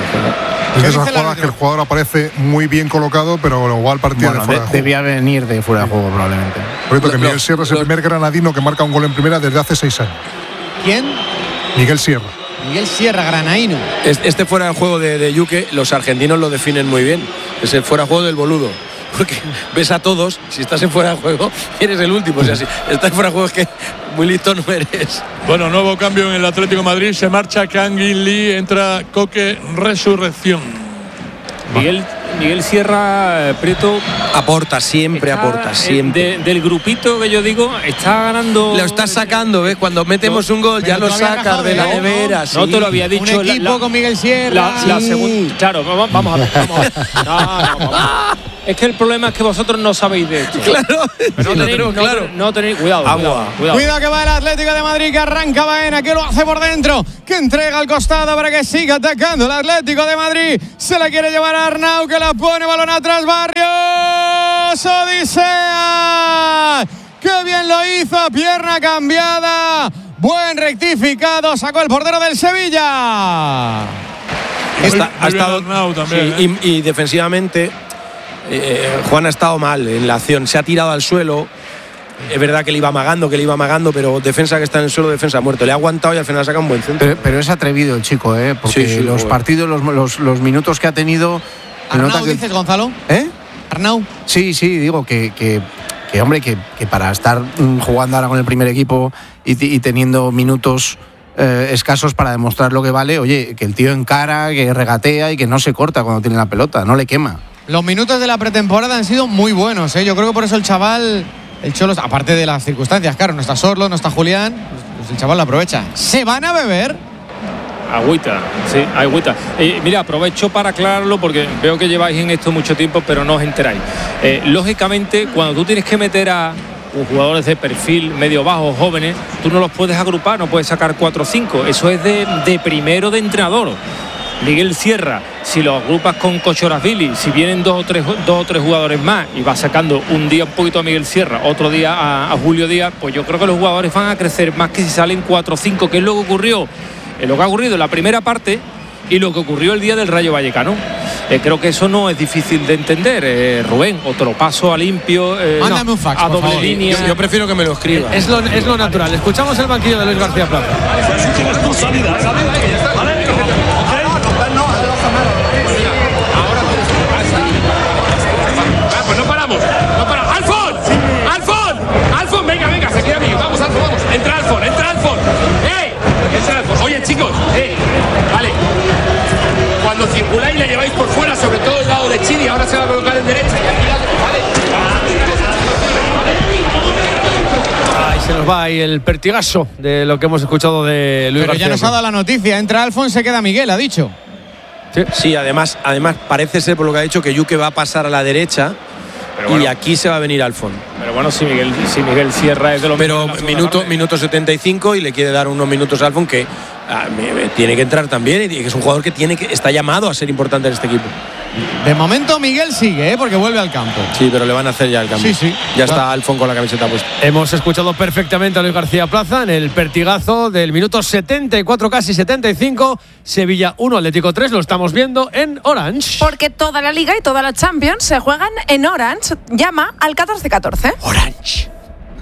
Es de esas jugadas que el jugador aparece muy bien colocado, pero igual partía de fuera de juego. Debía venir de fuera de juego probablemente. Por cierto, que Miguel Sierra es el primer granadino que marca un gol en primera desde hace 6 años. ¿Quién? Miguel Sierra. Miguel Sierra, granaíno. Este fuera de juego de Ejuke, los argentinos lo definen muy bien. Es el fuera de juego del boludo. Porque ves a todos, si estás en fuera de juego, eres el último. O sea, si estás en fuera de juego es que muy listo no eres. Bueno, nuevo cambio en el Atlético de Madrid. Se marcha Kang In Lee, entra Coque, Resurrección. Miguel Sierra, Prieto aporta siempre. Del grupito que yo digo, está ganando. Lo estás sacando, ¿ves? Cuando metemos un gol ya lo sacas de la nevera. No te lo había dicho. Un equipo con Miguel Sierra. La segunda. Claro, vamos a ver. No. Es que el problema es que vosotros no sabéis de esto. Claro. No tenéis cuidado. Cuidado que va el Atlético de Madrid, que arranca Baena, que lo hace por dentro, que entrega al costado para que siga atacando el Atlético de Madrid. Se la quiere llevar a Arnau, que la pone, balón atrás, Barrios, Odisea. ¡Qué bien lo hizo! Pierna cambiada. Buen rectificado, sacó el portero del Sevilla. Ha estado Arnau también. Y defensivamente Juan ha estado mal en la acción, se ha tirado al suelo. Es verdad que le iba amagando, pero defensa que está en el suelo, defensa muerto. Le ha aguantado y al final saca un buen centro. Pero es atrevido el chico, porque los partidos, los minutos que ha tenido. ¿Arnau dices, Gonzalo? ¿Arnau? Sí, digo que hombre, que para estar jugando ahora con el primer equipo y teniendo minutos escasos para demostrar lo que vale, oye, que el tío encara, que regatea y que no se corta cuando tiene la pelota, no le quema. Los minutos de la pretemporada han sido muy buenos, Yo creo que por eso el chaval, el Cholo, aparte de las circunstancias, claro, no está Sorlo, no está Julián, pues el chaval lo aprovecha. ¿Se van a beber? Agüita. Mira, aprovecho para aclararlo porque veo que lleváis en esto mucho tiempo, pero no os enteráis. Lógicamente, cuando tú tienes que meter a jugadores de perfil medio bajo, jóvenes, tú no los puedes agrupar, no puedes sacar 4 o 5. Eso es de primero de entrenador. Miguel Sierra, si lo agrupas con Kochorashvili, si vienen dos o tres jugadores más y vas sacando un día un poquito a Miguel Sierra, otro día a Julio Díaz, pues yo creo que los jugadores van a crecer más que si salen 4 o 5, que es lo que ocurrió. Lo que ha ocurrido en la primera parte y lo que ocurrió el día del Rayo Vallecano. Creo que eso no es difícil de entender, Rubén, o te lo paso a limpio, mándame un fax, a doble línea. Yo prefiero que me lo escriba. Es lo natural. Escuchamos el banquillo de Luis García Plaza. Pues no paramos. ¡Alfon! Venga, se queda a mí. Vamos. Entra Alfon. Oye, chicos, vale. Cuando circuláis le lleváis por fuera, sobre todo el lado de Chiri, ahora se va a colocar en derecha y aquí vale. Ahí se nos va ahí el pertigazo de lo que hemos escuchado de Luis García. Pero ya nos ha dado la noticia, entra Alfon, se queda Miguel, ha dicho. Sí, además parece ser, por lo que ha dicho, que Yuque va a pasar a la derecha. Bueno, y aquí se va a venir Alfon. Pero bueno, si Miguel Sierra es de los. Pero minuto 75 y le quiere dar unos minutos a Alfon, que tiene que entrar también, y que es un jugador que está llamado a ser importante en este equipo. De momento Miguel sigue, porque vuelve al campo. Sí, pero le van a hacer ya el cambio. Sí. Ya está Alfon con la camiseta puesta. Hemos escuchado perfectamente a Luis García Plaza en el pertigazo del minuto 74, casi 75. Sevilla 1, Atlético 3. Lo estamos viendo en Orange. Porque toda la Liga y toda la Champions se juegan en Orange. Llama al 1414. Orange.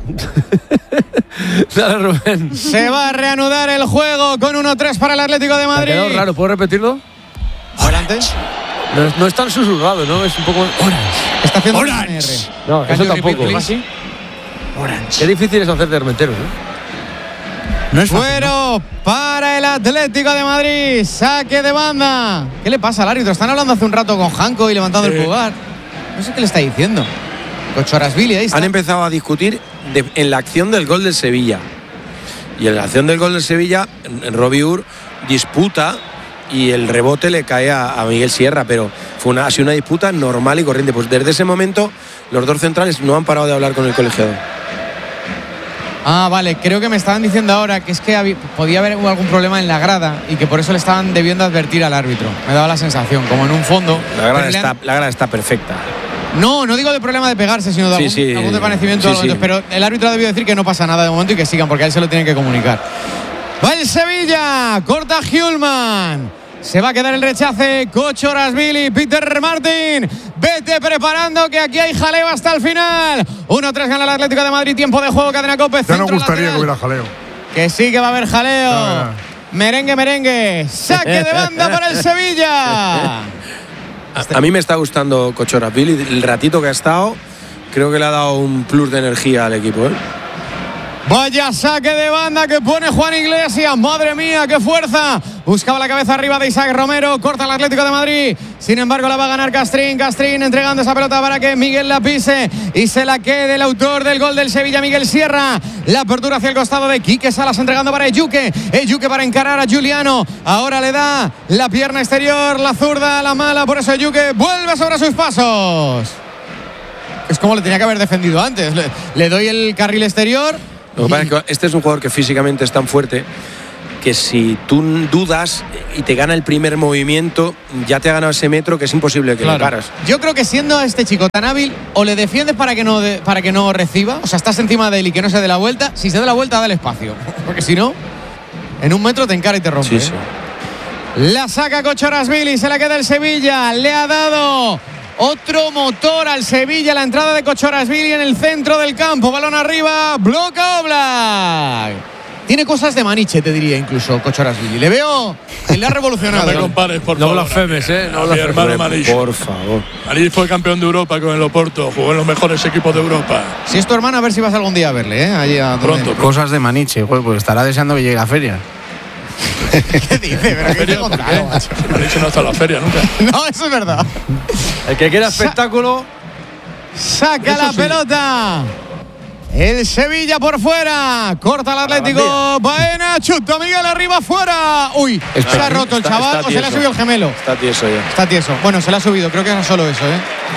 Dale, Rubén. Se va a reanudar el juego con 1-3 para el Atlético de Madrid. Me ha quedado raro, ¿puedo repetirlo? Adelante. No es tan susurrado, ¿no? Es un poco Orange. Está haciendo Orange. No, eso tampoco. ¿Así? Orange. Qué difícil es hacer de hermeteros, No es fuero para el Atlético de Madrid. Saque de banda. ¿Qué le pasa al árbitro? Están hablando hace un rato con Janko y levantando el pulgar. No sé qué le está diciendo. Kochorashvili, ahí está. Han empezado a discutir en la acción del gol del Sevilla. Y en la acción del gol del Sevilla, Robiur disputa y el rebote le cae a Miguel Sierra, pero ha sido una disputa normal y corriente. Pues desde ese momento los dos centrales no han parado de hablar con el colegiado. Ah, vale, creo que me estaban diciendo ahora que es que podía haber algún problema en la grada y que por eso le estaban debiendo advertir al árbitro. Me daba la sensación, como en un fondo. La grada está perfecta. No digo de problema de pegarse, sino de algún desvanecimiento. Sí. Pero el árbitro ha debido decir que no pasa nada de momento y que sigan, porque a él se lo tienen que comunicar. Va el Sevilla, corta Hjulman. Se va a quedar el rechace, Kochorashvili, Peter Martin. Vete preparando que aquí hay jaleo hasta el final. 1-3 gana el Atlético de Madrid, tiempo de juego, cadena COPE. Ya no gustaría que hubiera jaleo. Que sí que va a haber jaleo. No. Merengue. Saque de banda para el Sevilla. A mí me está gustando Kochorashvili. El ratito que ha estado, creo que le ha dado un plus de energía al equipo. Vaya saque de banda que pone Juan Iglesias. Madre mía, qué fuerza. Buscaba la cabeza arriba de Isaac Romero. Corta el Atlético de Madrid. Sin embargo, la va a ganar Castrín. Castrín entregando esa pelota para que Miguel la pise y se la quede el autor del gol del Sevilla, Miguel Sierra. La apertura hacia el costado de Quique Salas entregando para Ejuke. Ejuke para encarar a Juliano. Ahora le da la pierna exterior, la zurda, la mala. Por eso Ejuke vuelve sobre sus pasos. Es como le tenía que haber defendido antes. Le doy el carril exterior. Lo que pasa es que este es un jugador que físicamente es tan fuerte que si tú dudas y te gana el primer movimiento, ya te ha ganado ese metro que es imposible que le paras. Yo creo que siendo a este chico tan hábil, o le defiendes para que no reciba, o sea, estás encima de él y que no se dé la vuelta. Si se da la vuelta, dale espacio, porque si no, en un metro te encara y te rompe. Sí. La saca Kochorashvili, se la queda el Sevilla, le ha dado otro motor al Sevilla, la entrada de Kochorashvili en el centro del campo, balón arriba, bloca Oblak. Tiene cosas de Maniche, te diría incluso Kochorashvili. Le veo que le ha revolucionado. No me compares, por favor. No blasfemes, No mi hermano Maniche. Por favor. Maniche fue campeón de Europa con el Oporto, jugó en los mejores equipos de Europa. Si es tu hermano, a ver si vas algún día a verle, allí a pronto. Cosas de Maniche, pues estará deseando que llegue a la feria. ¿Qué dice? ¿Pero qué te contaron? Maniche no está en la feria nunca. No, eso es verdad. El que quiera espectáculo. Saca la pelota. El Sevilla por fuera. Corta el Atlético. Baena, chuta Miguel arriba, fuera. Uy, se ha roto el chaval o se le ha subido el gemelo. Está tieso ya. Está tieso. Bueno, se le ha subido. Creo que era solo eso,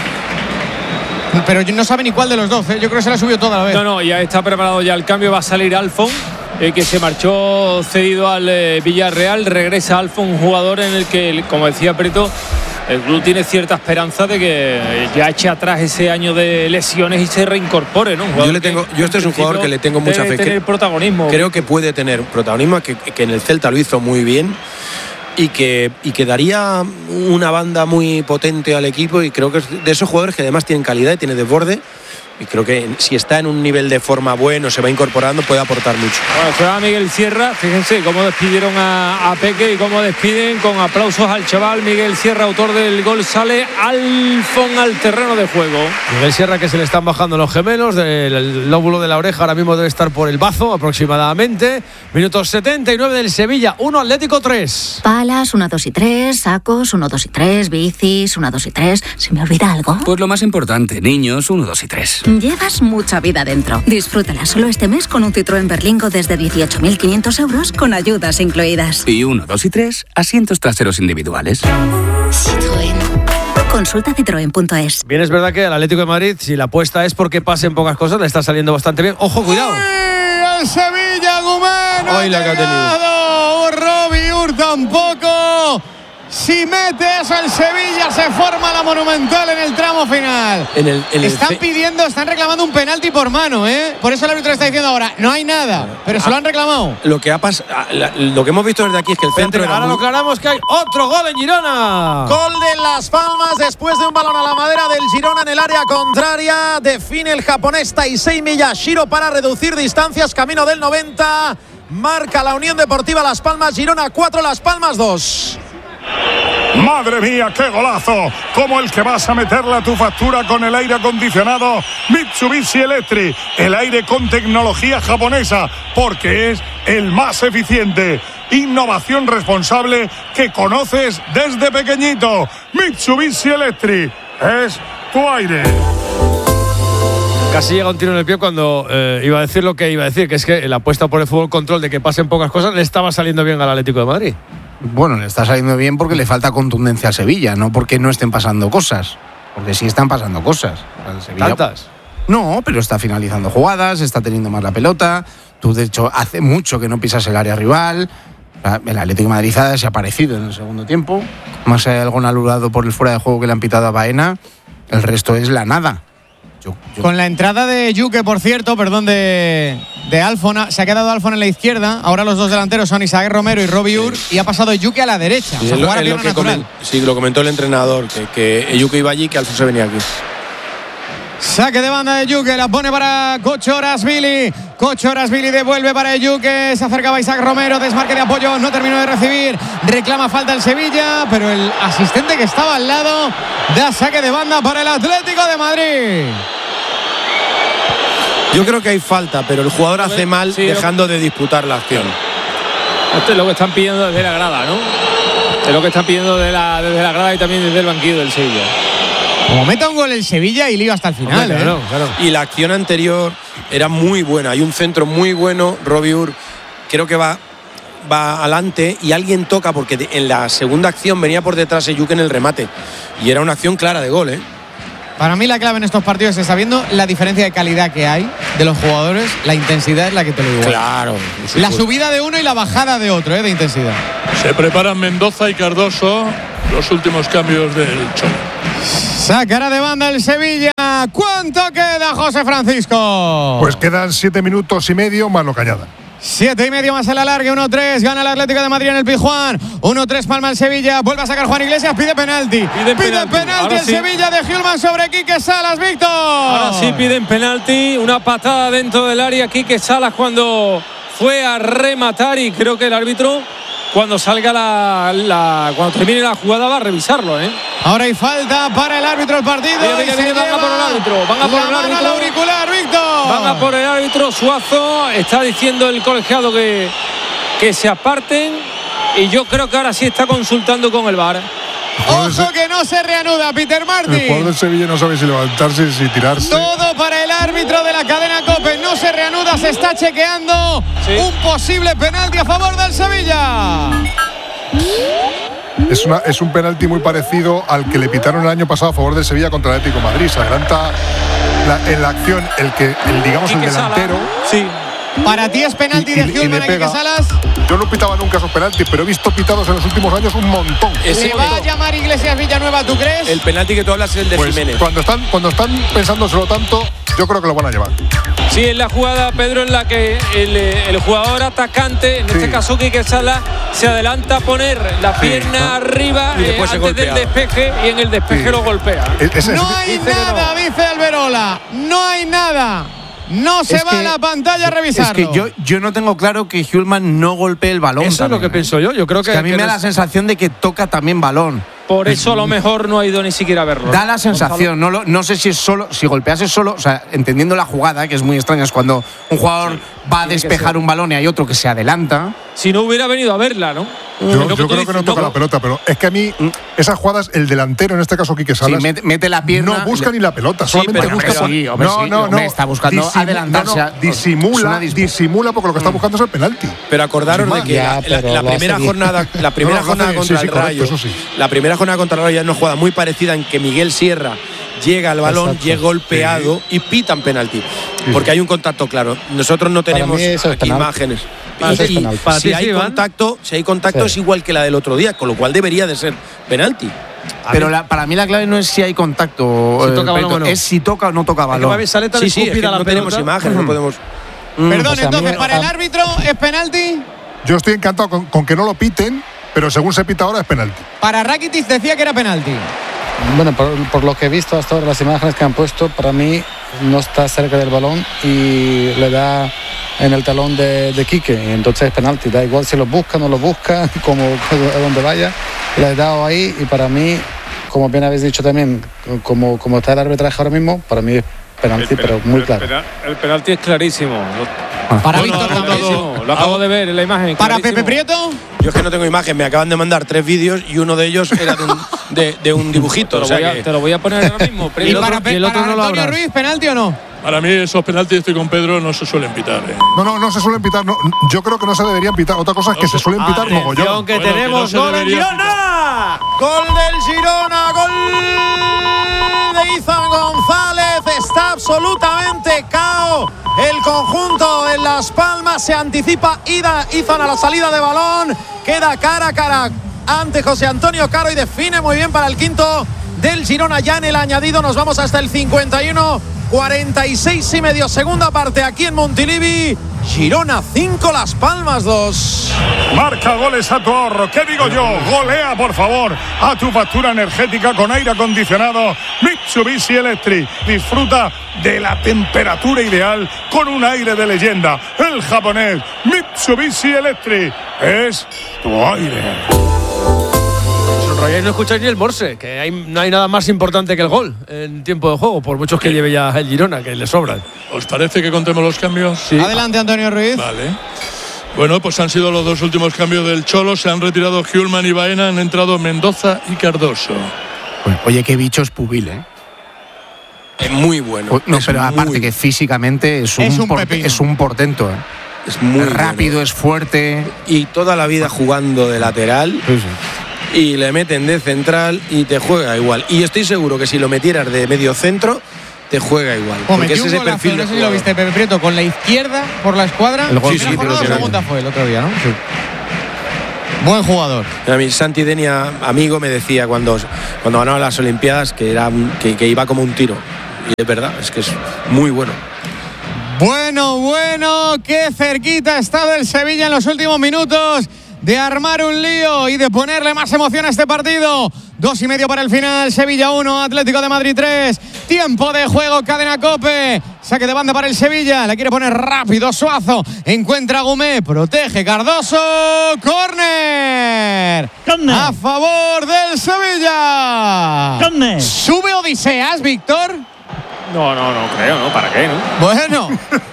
Pero no sabe ni cuál de los dos, Yo creo que se le ha subido toda la vez. No, ya está preparado ya el cambio. Va a salir Alfon, que se marchó cedido al Villarreal. Regresa Alfon, un jugador en el que, como decía Preto, el club tiene cierta esperanza de que ya eche atrás ese año de lesiones y se reincorpore, ¿no? Yo este es un jugador que le tengo mucha fe. Tener protagonismo. Creo que puede tener protagonismo, que en el Celta lo hizo muy bien y que daría una banda muy potente al equipo, y creo que es de esos jugadores que además tienen calidad y tiene desborde. Y creo que si está en un nivel de forma bueno, se va incorporando, puede aportar mucho. Bueno, juega Miguel Sierra. Fíjense cómo despidieron a Peque y cómo despiden con aplausos al chaval Miguel Sierra, autor del gol. Sale Alfon al terreno de juego. Miguel Sierra, que se le están bajando los gemelos del lóbulo de la oreja, ahora mismo debe estar por el bazo aproximadamente. Minutos 79 del Sevilla, 1 Atlético 3. Palas, 1, 2 y 3, sacos, 1, 2 y 3, bicis, 1, 2 y 3. ¿Se me olvida algo? Pues lo más importante, niños, 1, 2 y 3. Llevas mucha vida dentro. Disfrútala solo este mes con un Citroën Berlingo desde 18.500 euros con ayudas incluidas. Y 1, 2 y 3, asientos traseros individuales. Citroën. Consulta citroen.es. Bien, es verdad que al Atlético de Madrid, si la apuesta es porque pasen pocas cosas, le está saliendo bastante bien. ¡Ojo, cuidado! ¡El Sevilla, Gumán! ¡Ay, la que ha tenido! Robiur tampoco. Si mete eso el Sevilla, se forma la Monumental en el tramo final. Están reclamando un penalti por mano, Por eso el árbitro está diciendo ahora, no hay nada, pero se lo han reclamado. Lo que hemos visto desde aquí es que el centro ahora lo aclaramos, que hay otro gol en Girona. Gol de Las Palmas después de un balón a la madera del Girona en el área contraria. Define el japonés Taisei Miyashiro para reducir distancias, camino del 90. Marca la Unión Deportiva Las Palmas, Girona 4, Las Palmas 2. Madre mía, qué golazo, como el que vas a meterle a tu factura con el aire acondicionado Mitsubishi Electric, el aire con tecnología japonesa, porque es el más eficiente. Innovación responsable que conoces desde pequeñito. Mitsubishi Electric es tu aire. Casi llega un tiro en el pie cuando iba a decir lo que iba a decir, que es que la apuesta por el fútbol control de que pasen pocas cosas le estaba saliendo bien al Atlético de Madrid. Bueno, le está saliendo bien porque le falta contundencia al Sevilla, no porque no estén pasando cosas. Porque sí están pasando cosas. Al Sevilla, ¿tantas? No, pero está finalizando jugadas, está teniendo más la pelota. Tú, de hecho, hace mucho que no pisas el área rival. El Atlético de Madrid ha desaparecido en el segundo tiempo. Más hay algo anulado por el fuera de juego que le han pitado a Baena. El resto es la nada. Con la entrada de Yuke, por cierto, de Alfon, se ha quedado Alfon en la izquierda. Ahora los dos delanteros son Isaac Romero y Robiur, y ha pasado Yuke a la derecha. Sí, lo comentó el entrenador, que Yuke iba allí y que Alfon se venía aquí. Saque de banda de Yuke, la pone para Kochorashvili. Kochorashvili devuelve para Yuke. Se acercaba Isaac Romero, desmarque de apoyo, no terminó de recibir. Reclama falta el Sevilla, pero el asistente que estaba al lado da saque de banda para el Atlético de Madrid. Yo creo que hay falta, pero el jugador hace mal dejando de disputar la acción. Esto es lo que están pidiendo desde la grada, ¿no? Es lo que están pidiendo desde la grada y también desde el banquillo del Sevilla. Como meta un gol el Sevilla y lío hasta el final. Claro. Y la acción anterior era muy buena. Hay un centro muy bueno. Robbie Ur creo que va adelante y alguien toca, porque en la segunda acción venía por detrás Eyuk en el remate. Y era una acción clara de gol, ¿eh? Para mí la clave en estos partidos es sabiendo la diferencia de calidad que hay de los jugadores, la intensidad es la que te lo digo. Claro. La subida de uno y la bajada de otro, de intensidad. Se preparan Mendoza y Cardoso, los últimos cambios del Cholo. Sacará de banda el Sevilla. ¿Cuánto queda, José Francisco? Pues quedan 7 minutos y medio más lo que añadan. 7,5 más el alargue, 1-3, gana el Atlético de Madrid en el Pizjuán, 1-3 palma el Sevilla, vuelve a sacar Juan Iglesias, pide penalti. Pide penalti el Sevilla de Hjulman sobre Quique Salas, Víctor. Ahora sí piden penalti, una patada dentro del área Quique Salas cuando fue a rematar, y creo que el árbitro cuando salga cuando termine la jugada va a revisarlo, ¿eh? Ahora hay falta para el árbitro del partido. Van a por el árbitro. Van a por el árbitro. Al auricular, Víctor. Van a por el árbitro. Suazo está diciendo el colegiado que se aparten. Y yo creo que ahora sí está consultando con el VAR. Ojo que no se reanuda, Peter Martin. El jugador del Sevilla no sabe si levantarse, si tirarse. Todo para el árbitro de la cadena COPE. No se reanuda, se está chequeando un posible penalti a favor del Sevilla. Es un penalti muy parecido al que le pitaron el año pasado a favor del Sevilla contra el Atlético de Madrid. Se adelanta en la acción el delantero. Sí. Para ti es penalti de Hjulman a Quique Salas. Yo no pitaba nunca esos penaltis, pero he visto pitados en los últimos años un montón. ¿Le va a llamar Iglesias Villanueva, tú crees? El penalti que tú hablas es el de Jiménez. Cuando están pensándoselo tanto, yo creo que lo van a llevar. Sí, es la jugada, Pedro, en la que el jugador atacante, en este caso Quique Salas, se adelanta a poner la pierna arriba antes del despeje, y en el despeje lo golpea. No hay nada, dice Alberola. No hay nada. No se va a la pantalla a revisarlo. Es que yo no tengo claro que Hjulman no golpee el balón. Eso es lo que pienso yo. Yo creo que a mí me da la sensación de que toca también balón. Por eso a lo mejor no ha ido ni siquiera a verlo. Da la sensación, no sé si es solo, si golpeas es solo, o sea, entendiendo la jugada, que es muy extraña, es cuando un jugador va a despejar un balón y hay otro que se adelanta. Si no hubiera venido a verla, ¿no? Yo creo que no toca la pelota, pero es que a mí esas jugadas, el delantero, en este caso Quique Salas, mete la pierna, no busca ni la pelota, solamente busca. No, está buscando adelantarse. Disimula porque lo que está buscando es el penalti. Pero acordaros de que la primera jornada contra el Rayo, la primera jornada contra el Rayo ya es una jugada muy parecida, en que Miguel Sierra llega al balón, llega golpeado y pitan penalti, porque hay un contacto claro. Nosotros no tenemos aquí imágenes. Si hay contacto es igual que la del otro día, con lo cual debería de ser penalti. Pero para mí la clave no es si hay contacto, es si toca o no toca balón. Es que no tenemos imágenes, no podemos. Perdón, entonces para el árbitro es penalti. Yo estoy encantado con que no lo piten, pero según se pita ahora es penalti. Para Rakitic decía que era penalti. Bueno, por lo que he visto hasta ahora, las imágenes que han puesto, para mí no está cerca del balón y le da en el talón de Quique, entonces es penalti. Da igual si lo busca o no lo busca, como a donde vaya, le he dado ahí, y para mí, como bien habéis dicho también, como está el arbitraje ahora mismo, para mí es penalti, pero muy claro. El penalti es clarísimo. Para Víctor también. Lo acabo de ver en la imagen. Para Pepe Prieto. Yo es que no tengo imagen, me acaban de mandar 3 vídeos y uno de ellos era de un dibujito. Te lo voy a poner ahora mismo. ¿Y para Antonio Ruiz, penalti o no? Para mí esos penaltis, estoy con Pedro, no se suelen pitar. No se suelen pitar. Yo creo que no se deberían pitar. Otra cosa es que se suelen pitar mogollón. Que tenemos gol del Girona. Gol del Girona, gol de Izan González. Está absolutamente cao el conjunto en Las Palmas. Se anticipa Izan a la salida de balón. Queda cara a cara ante José Antonio Caro y define muy bien para el quinto del Girona. Ya en el añadido nos vamos hasta el 51. 46 y medio, segunda parte aquí en Montilivi. Girona 5, Las Palmas 2. Marca goles a tu ahorro. ¿Qué digo yo? Golea, por favor, a tu factura energética con aire acondicionado Mitsubishi Electric. Disfruta de la temperatura ideal con un aire de leyenda. El japonés Mitsubishi Electric es tu aire. enrolláis, no escucháis ni el morse, que no hay nada más importante que el gol en tiempo de juego, por muchos que lleve ya el Girona, que le sobran. ¿Os parece que contemos los cambios? Sí. Adelante, Antonio Ruiz. Vale. Bueno, pues han sido los dos últimos cambios del Cholo. Se han retirado Hjulman y Baena, han entrado Mendoza y Cardoso. Oye, qué bicho es Pubil, ¿eh? Es muy bueno. No, pero aparte que físicamente es un portento, ¿eh? Es muy rápido, bueno. Es fuerte. Y toda la vida jugando de lateral. Sí. Y le meten de central y te juega igual. Y estoy seguro que si lo metieras de medio centro, te juega igual. Porque es ese perfil. No sé si lo viste, Pepe Prieto, con la izquierda por la escuadra. El gol, sí, pero la segunda fue el otro día, ¿no? Sí. Buen jugador. A mí Santi Denia, amigo, me decía cuando ganaba las Olimpiadas que iba como un tiro. Y es verdad, es que es muy bueno. Bueno, qué cerquita ha estado el Sevilla en los últimos minutos de armar un lío y de ponerle más emoción a este partido. 2:30 para el final, Sevilla 1, Atlético de Madrid 3. Tiempo de juego, Cadena COPE. Saque de banda para el Sevilla, la quiere poner rápido Suazo. Encuentra a Gumé, protege Cardoso. ¡Córner! A favor del Sevilla. ¡Córner! ¿Sube Odiseas, Víctor? No creo, ¿no? ¿Para qué, no? Bueno,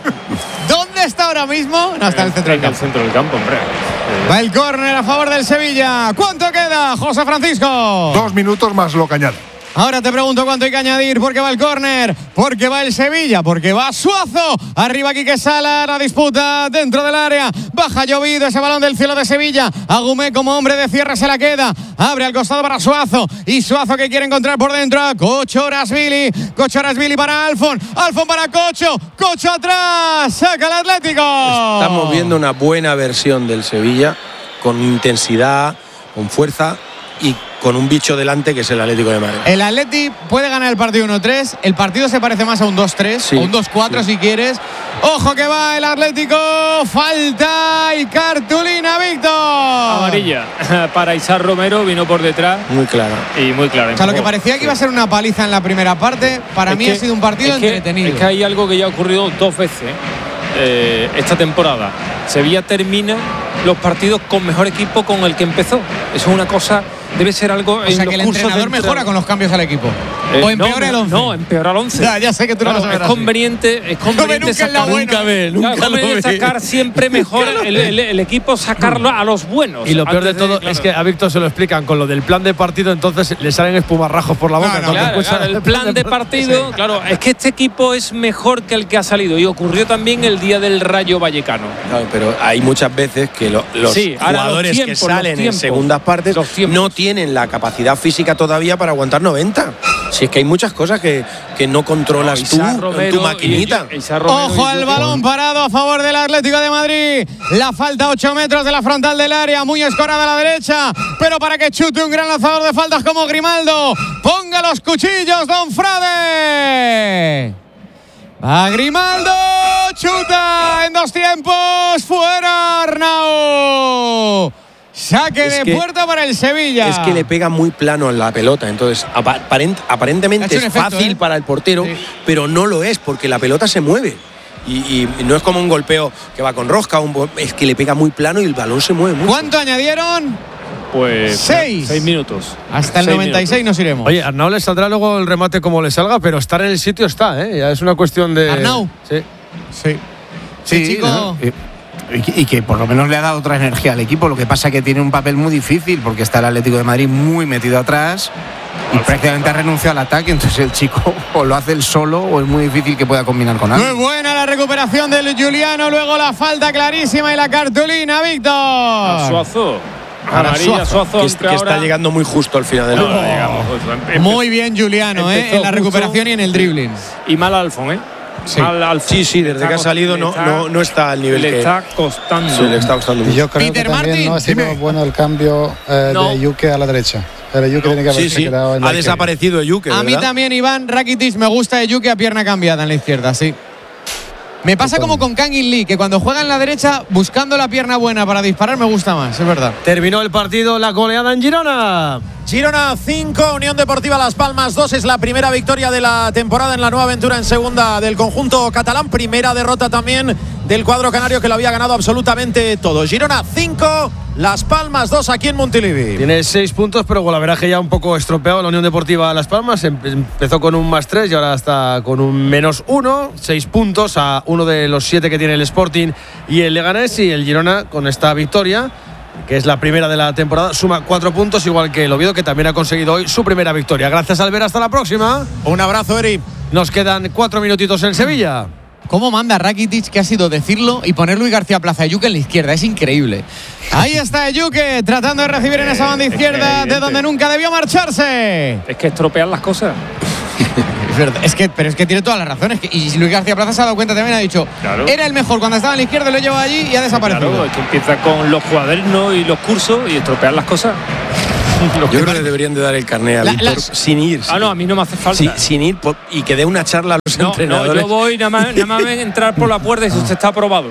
¿dónde está ahora mismo? No, está en el centro del campo. En el centro del campo, hombre. Va el córner a favor del Sevilla. ¿Cuánto queda, José Francisco? 2 minutos más lo que añade. Ahora te pregunto cuánto hay que añadir, porque va el córner, porque va el Sevilla, porque va Suazo. Arriba Quique Sala, la disputa dentro del área. Baja llovido ese balón del cielo de Sevilla. Agumé como hombre de cierre se la queda. Abre al costado para Suazo. Y Suazo que quiere encontrar por dentro a Kochorasvili. Kochorasvili para Alfon. Alfon para Cocho. Cocho atrás. Saca el Atlético. Estamos viendo una buena versión del Sevilla, con intensidad, con fuerza y con un bicho delante que es el Atlético de Madrid. El Atleti puede ganar el partido 1-3. El partido se parece más a un 2-3 o un 2-4 si quieres. Ojo que va el Atlético. Falta y cartulina, Víctor. Amarilla para Isar Romero, vino por detrás. Muy clara. Y muy clara. O sea, lo que parecía que iba a ser una paliza en la primera parte, para mí ha sido un partido entretenido. Es que hay algo que ya ha ocurrido 2 veces esta temporada. Sevilla termina los partidos con mejor equipo con el que empezó. Eso es una cosa, debe ser algo. O sea, que el entrenador mejora con los cambios al equipo. O empeora el 11. No, empeora el 11. Ya sé que tú no lo sabes. Es conveniente sacar. Nunca sacar siempre mejor el equipo, sacarlo a los buenos. Y lo peor de todo es que a Víctor se lo explican con lo del plan de partido, entonces le salen espumarrajos por la boca. Claro, el plan de partido, claro, es que este equipo es mejor que el que ha salido. Y ocurrió también el día del Rayo Vallecano. Claro, pero hay muchas veces que los jugadores que salen en segundas partes no tienen la capacidad física todavía para aguantar 90. Si es que hay muchas cosas que no controlas tú en tu maquinita. Ojo al balón parado a favor del Atlético de Madrid. La falta 8 metros de la frontal del área, muy escorada a la derecha, pero para que chute un gran lanzador de faltas como Grimaldo. Ponga los cuchillos, don Frade. Va Grimaldo, chuta en 2 tiempos, fuera Arnau. Saque de puerta para el Sevilla. Es que le pega muy plano en la pelota, entonces aparentemente es fácil para el portero, pero no lo es porque la pelota se mueve. Y no es como un golpeo que va con rosca, es que le pega muy plano y el balón se mueve mucho. ¿Cuánto añadieron? Pues 6 minutos. Hasta el 96 nos iremos. Oye, Arnau le saldrá luego el remate como le salga, pero estar en el sitio está, ¿eh? Ya es una cuestión de... ¿Arnau? Sí, chico. ¿No? Y que por lo menos le ha dado otra energía al equipo. Lo que pasa es que tiene un papel muy difícil porque está el Atlético de Madrid muy metido atrás y prácticamente ha renunciado al ataque. Entonces el chico o lo hace él solo o es muy difícil que pueda combinar con alguien. Muy buena la recuperación del Juliano. Luego la falta clarísima y la cartulina, Víctor. Suazo. Amarilla, Suazo. Que está llegando muy justo al final del Muy bien Juliano, en la recuperación y en el dribbling. Y mal Alfon, Sí, desde que ha salido no está al nivel le está costando. Sí, le está costando mucho. Yo creo que también no ha sido bueno el cambio de Yuke a la derecha. Pero Yuke tiene que haberse quedado en la ha desaparecido Yuke, ¿verdad? A mí también, Iván Rakitic, me gusta de Yuke a pierna cambiada en la izquierda, sí. Me pasa como con Kangin Lee, que cuando juega en la derecha, buscando la pierna buena para disparar, me gusta más, es verdad. Terminó el partido, la goleada en Girona. Girona 5, Unión Deportiva Las Palmas 2. Es la primera victoria de la temporada en la nueva aventura en segunda del conjunto catalán. Primera derrota también del cuadro canario, que lo había ganado absolutamente todo. Girona 5, Las Palmas 2 aquí en Montilivi. Tiene 6 puntos, pero golaveraje ya un poco estropeado. La Unión Deportiva Las Palmas empezó con un +3 y ahora está con un -1. 6 puntos a uno de los 7 que tiene el Sporting y el Leganés. Y el Girona, con esta victoria, que es la primera de la temporada, suma 4 puntos, igual que el Oviedo, que también ha conseguido hoy su primera victoria. Gracias, Albert. Hasta la próxima. Un abrazo, Eri. Nos quedan 4 minutitos en Sevilla. ¿Cómo manda Rakitic, que ha sido decirlo y poner Luis García Plaza a Yuke en la izquierda? Es increíble. Ahí está Yuke tratando de recibir en esa banda izquierda de donde nunca debió marcharse. Es que estropean las cosas. Es verdad, pero es que tiene todas las razones. Y Luis García Plaza se ha dado cuenta también, ha dicho, claro, era el mejor cuando estaba en la izquierda, lo lleva allí y ha desaparecido. Claro, es que empieza con los cuadernos y los cursos y estropean las cosas. Yo creo que deberían de dar el carné a Víctor sin ir. No, a mí no me hace falta. Sí, sin ir y que dé una charla a los entrenadores. No, yo voy, nada más ven entrar por la puerta y usted está aprobado.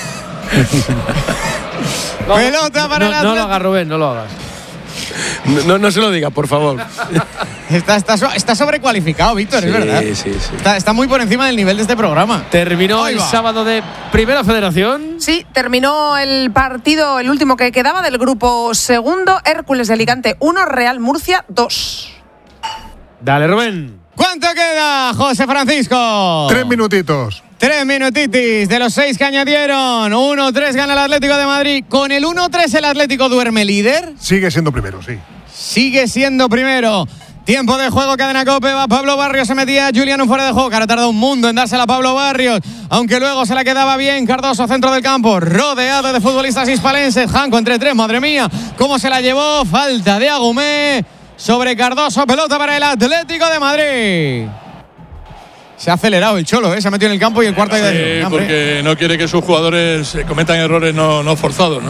Pelota para el Atlético. No lo hagas, Rubén, no lo hagas. No se lo diga, por favor. Está sobrecualificado, Víctor, sí, es verdad. Sí. Está muy por encima del nivel de este programa. Terminó el sábado de Primera Federación. Sí, terminó el partido, el último que quedaba del grupo segundo. Hércules de Alicante 1, Real Murcia 2. Dale, Rubén. ¿Cuánto queda, José Francisco? 3 minutitos. 3 minutitis de los 6 que añadieron. 1-3 gana el Atlético de Madrid. Con el 1-3 el Atlético duerme líder. Sigue siendo primero, sí. Sigue siendo primero. Tiempo de juego, cadena COPE, va Pablo Barrios, se metía Julián fuera de juego, que ahora tarda un mundo en dársela a Pablo Barrios, aunque luego se la quedaba bien. Cardoso, centro del campo, rodeado de futbolistas hispalenses. Janco entre 3, madre mía, cómo se la llevó. Falta de Agumé sobre Cardoso, pelota para el Atlético de Madrid. Se ha acelerado el Cholo, se ha metido en el campo y el cuarto... Sí, porque no quiere que sus jugadores cometan errores no forzados, ¿no?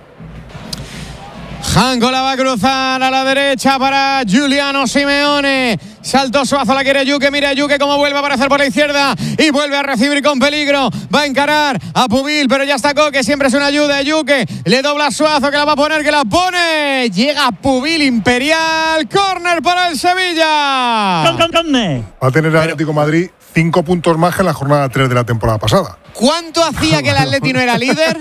Janco la va a cruzar a la derecha para Giuliano Simeone. Saltó Suazo, la quiere Yuke. Mira Yuke cómo vuelve a aparecer por la izquierda y vuelve a recibir con peligro. Va a encarar a Pubil, pero ya está Coque. Siempre es una ayuda de Yuke. Le dobla a Suazo, que la va a poner, que la pone. Llega Pubil Imperial. Córner para el Sevilla. Va a tener el Atlético Madrid 5 puntos más que en la jornada 3 de la temporada pasada. ¿Cuánto hacía que el Atleti no era líder?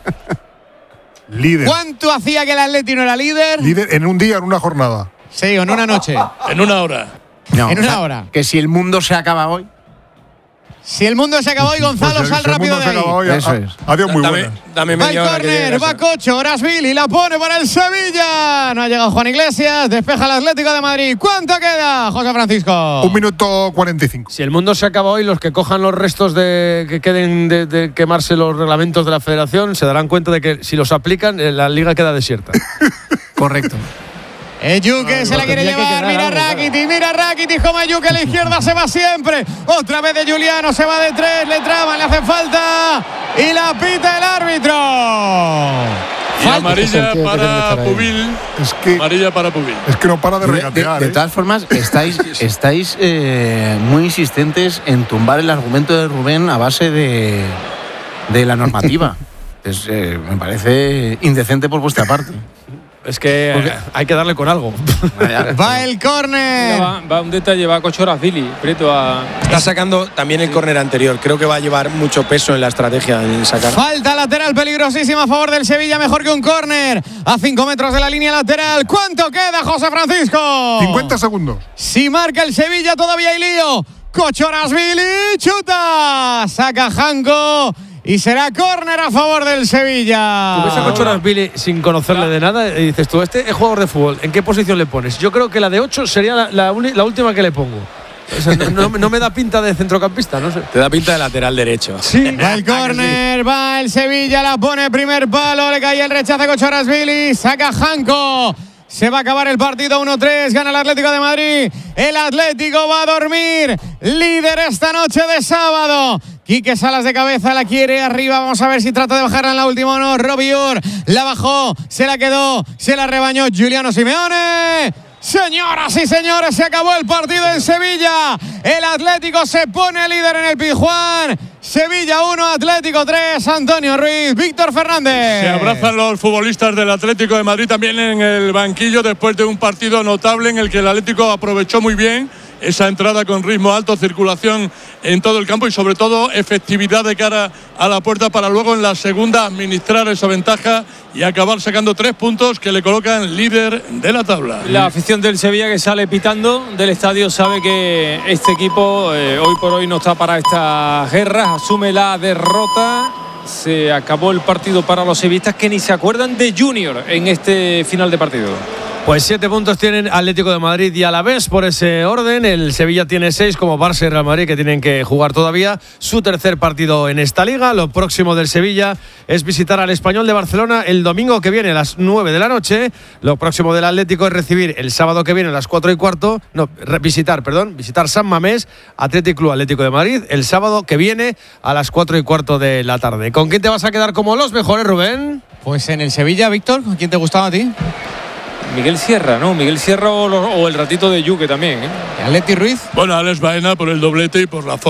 Líder. ¿Cuánto hacía que el Atleti no era líder? Líder en un día, en una jornada. Sí, o en una noche. En una hora. No, en una hora. Que si el mundo se acaba hoy. Si el mundo se acabó hoy, Gonzalo, sal rápido de ahí. Hoy, eso es. Adiós, muy buena. Dame va media el hora. Córner, va Cocho, Orasvili, la pone para el Sevilla. No ha llegado Juan Iglesias, despeja el Atlético de Madrid. ¿Cuánto queda, José Francisco? 1 minuto 45. Si el mundo se acaba hoy, los que cojan los restos que queden de quemarse los reglamentos de la Federación se darán cuenta de que si los aplican, la liga queda desierta. Correcto. Yuke se la quiere llevar, mira Rakitic como Yuke a la izquierda se va siempre. Otra vez de Giuliano, se va de 3, le traban, le hace falta y la pita el árbitro. Y amarilla para Pubil. Amarilla para Pubil. Es que no para de regatear. De todas formas, estáis muy insistentes en tumbar el argumento de Rubén a base de la normativa. Me parece indecente por vuestra parte. Es que hay que darle con algo. Va el córner. Va un detalle, va Kochorazvili. Está sacando también el córner anterior. Creo que va a llevar mucho peso en la estrategia en sacar. Falta lateral peligrosísima a favor del Sevilla, mejor que un córner. A 5 metros de la línea lateral. ¿Cuánto queda, José Francisco? 50 segundos. Si marca el Sevilla todavía hay lío. Kochorazvili chuta. Saca Janco. Y será córner a favor del Sevilla. Tú ves a Kochorazvili sin conocerle de nada y dices tú, este es jugador de fútbol, ¿en qué posición le pones? Yo creo que la de 8 sería la última que le pongo. O sea, no me da pinta de centrocampista, no sé. Te da pinta de lateral derecho. Sí. Va el córner, va el Sevilla, la pone primer palo, le cae el rechazo a Kochorazvili, saca Janco. Se va a acabar el partido 1-3, gana el Atlético de Madrid. El Atlético va a dormir, líder esta noche de sábado. Quique Salas de cabeza, la quiere arriba, vamos a ver si trata de bajarla en la última o no. Robiur la bajó, se la quedó, se la rebañó Giuliano Simeone. Señoras y señores, se acabó el partido en Sevilla. El Atlético se pone líder en el Pizjuán. Sevilla 1, Atlético 3, Antonio Ruiz, Víctor Fernández. Se abrazan los futbolistas del Atlético de Madrid también en el banquillo después de un partido notable en el que el Atlético aprovechó muy bien esa entrada con ritmo alto, circulación en todo el campo y sobre todo efectividad de cara a la puerta para luego en la segunda administrar esa ventaja y acabar sacando 3 puntos que le colocan líder de la tabla. La afición del Sevilla que sale pitando del estadio sabe que este equipo hoy por hoy no está para estas guerras, asume la derrota. Se acabó el partido para los sevillistas que ni se acuerdan de Junior en este final de partido. Pues 7 puntos tienen Atlético de Madrid y Alavés por ese orden. El Sevilla tiene 6 como Barça y Real Madrid, que tienen que jugar todavía su tercer partido en esta liga. Lo próximo del Sevilla es visitar al Español de Barcelona el domingo que viene a las 9 de la noche. Lo próximo del Atlético es recibir el sábado que viene a las 4:15. Visitar San Mamés, Athletic Club Atlético de Madrid, el sábado que viene a las 4:15 de la tarde. ¿Con quién te vas a quedar como los mejores, Rubén? Pues en el Sevilla, Víctor, ¿quién te gustaba a ti? Miguel Sierra, ¿no? Miguel Sierra o el ratito de Yuque también, ¿eh? Atleti Ruiz. Bueno, Alex Baena por el doblete y por la forma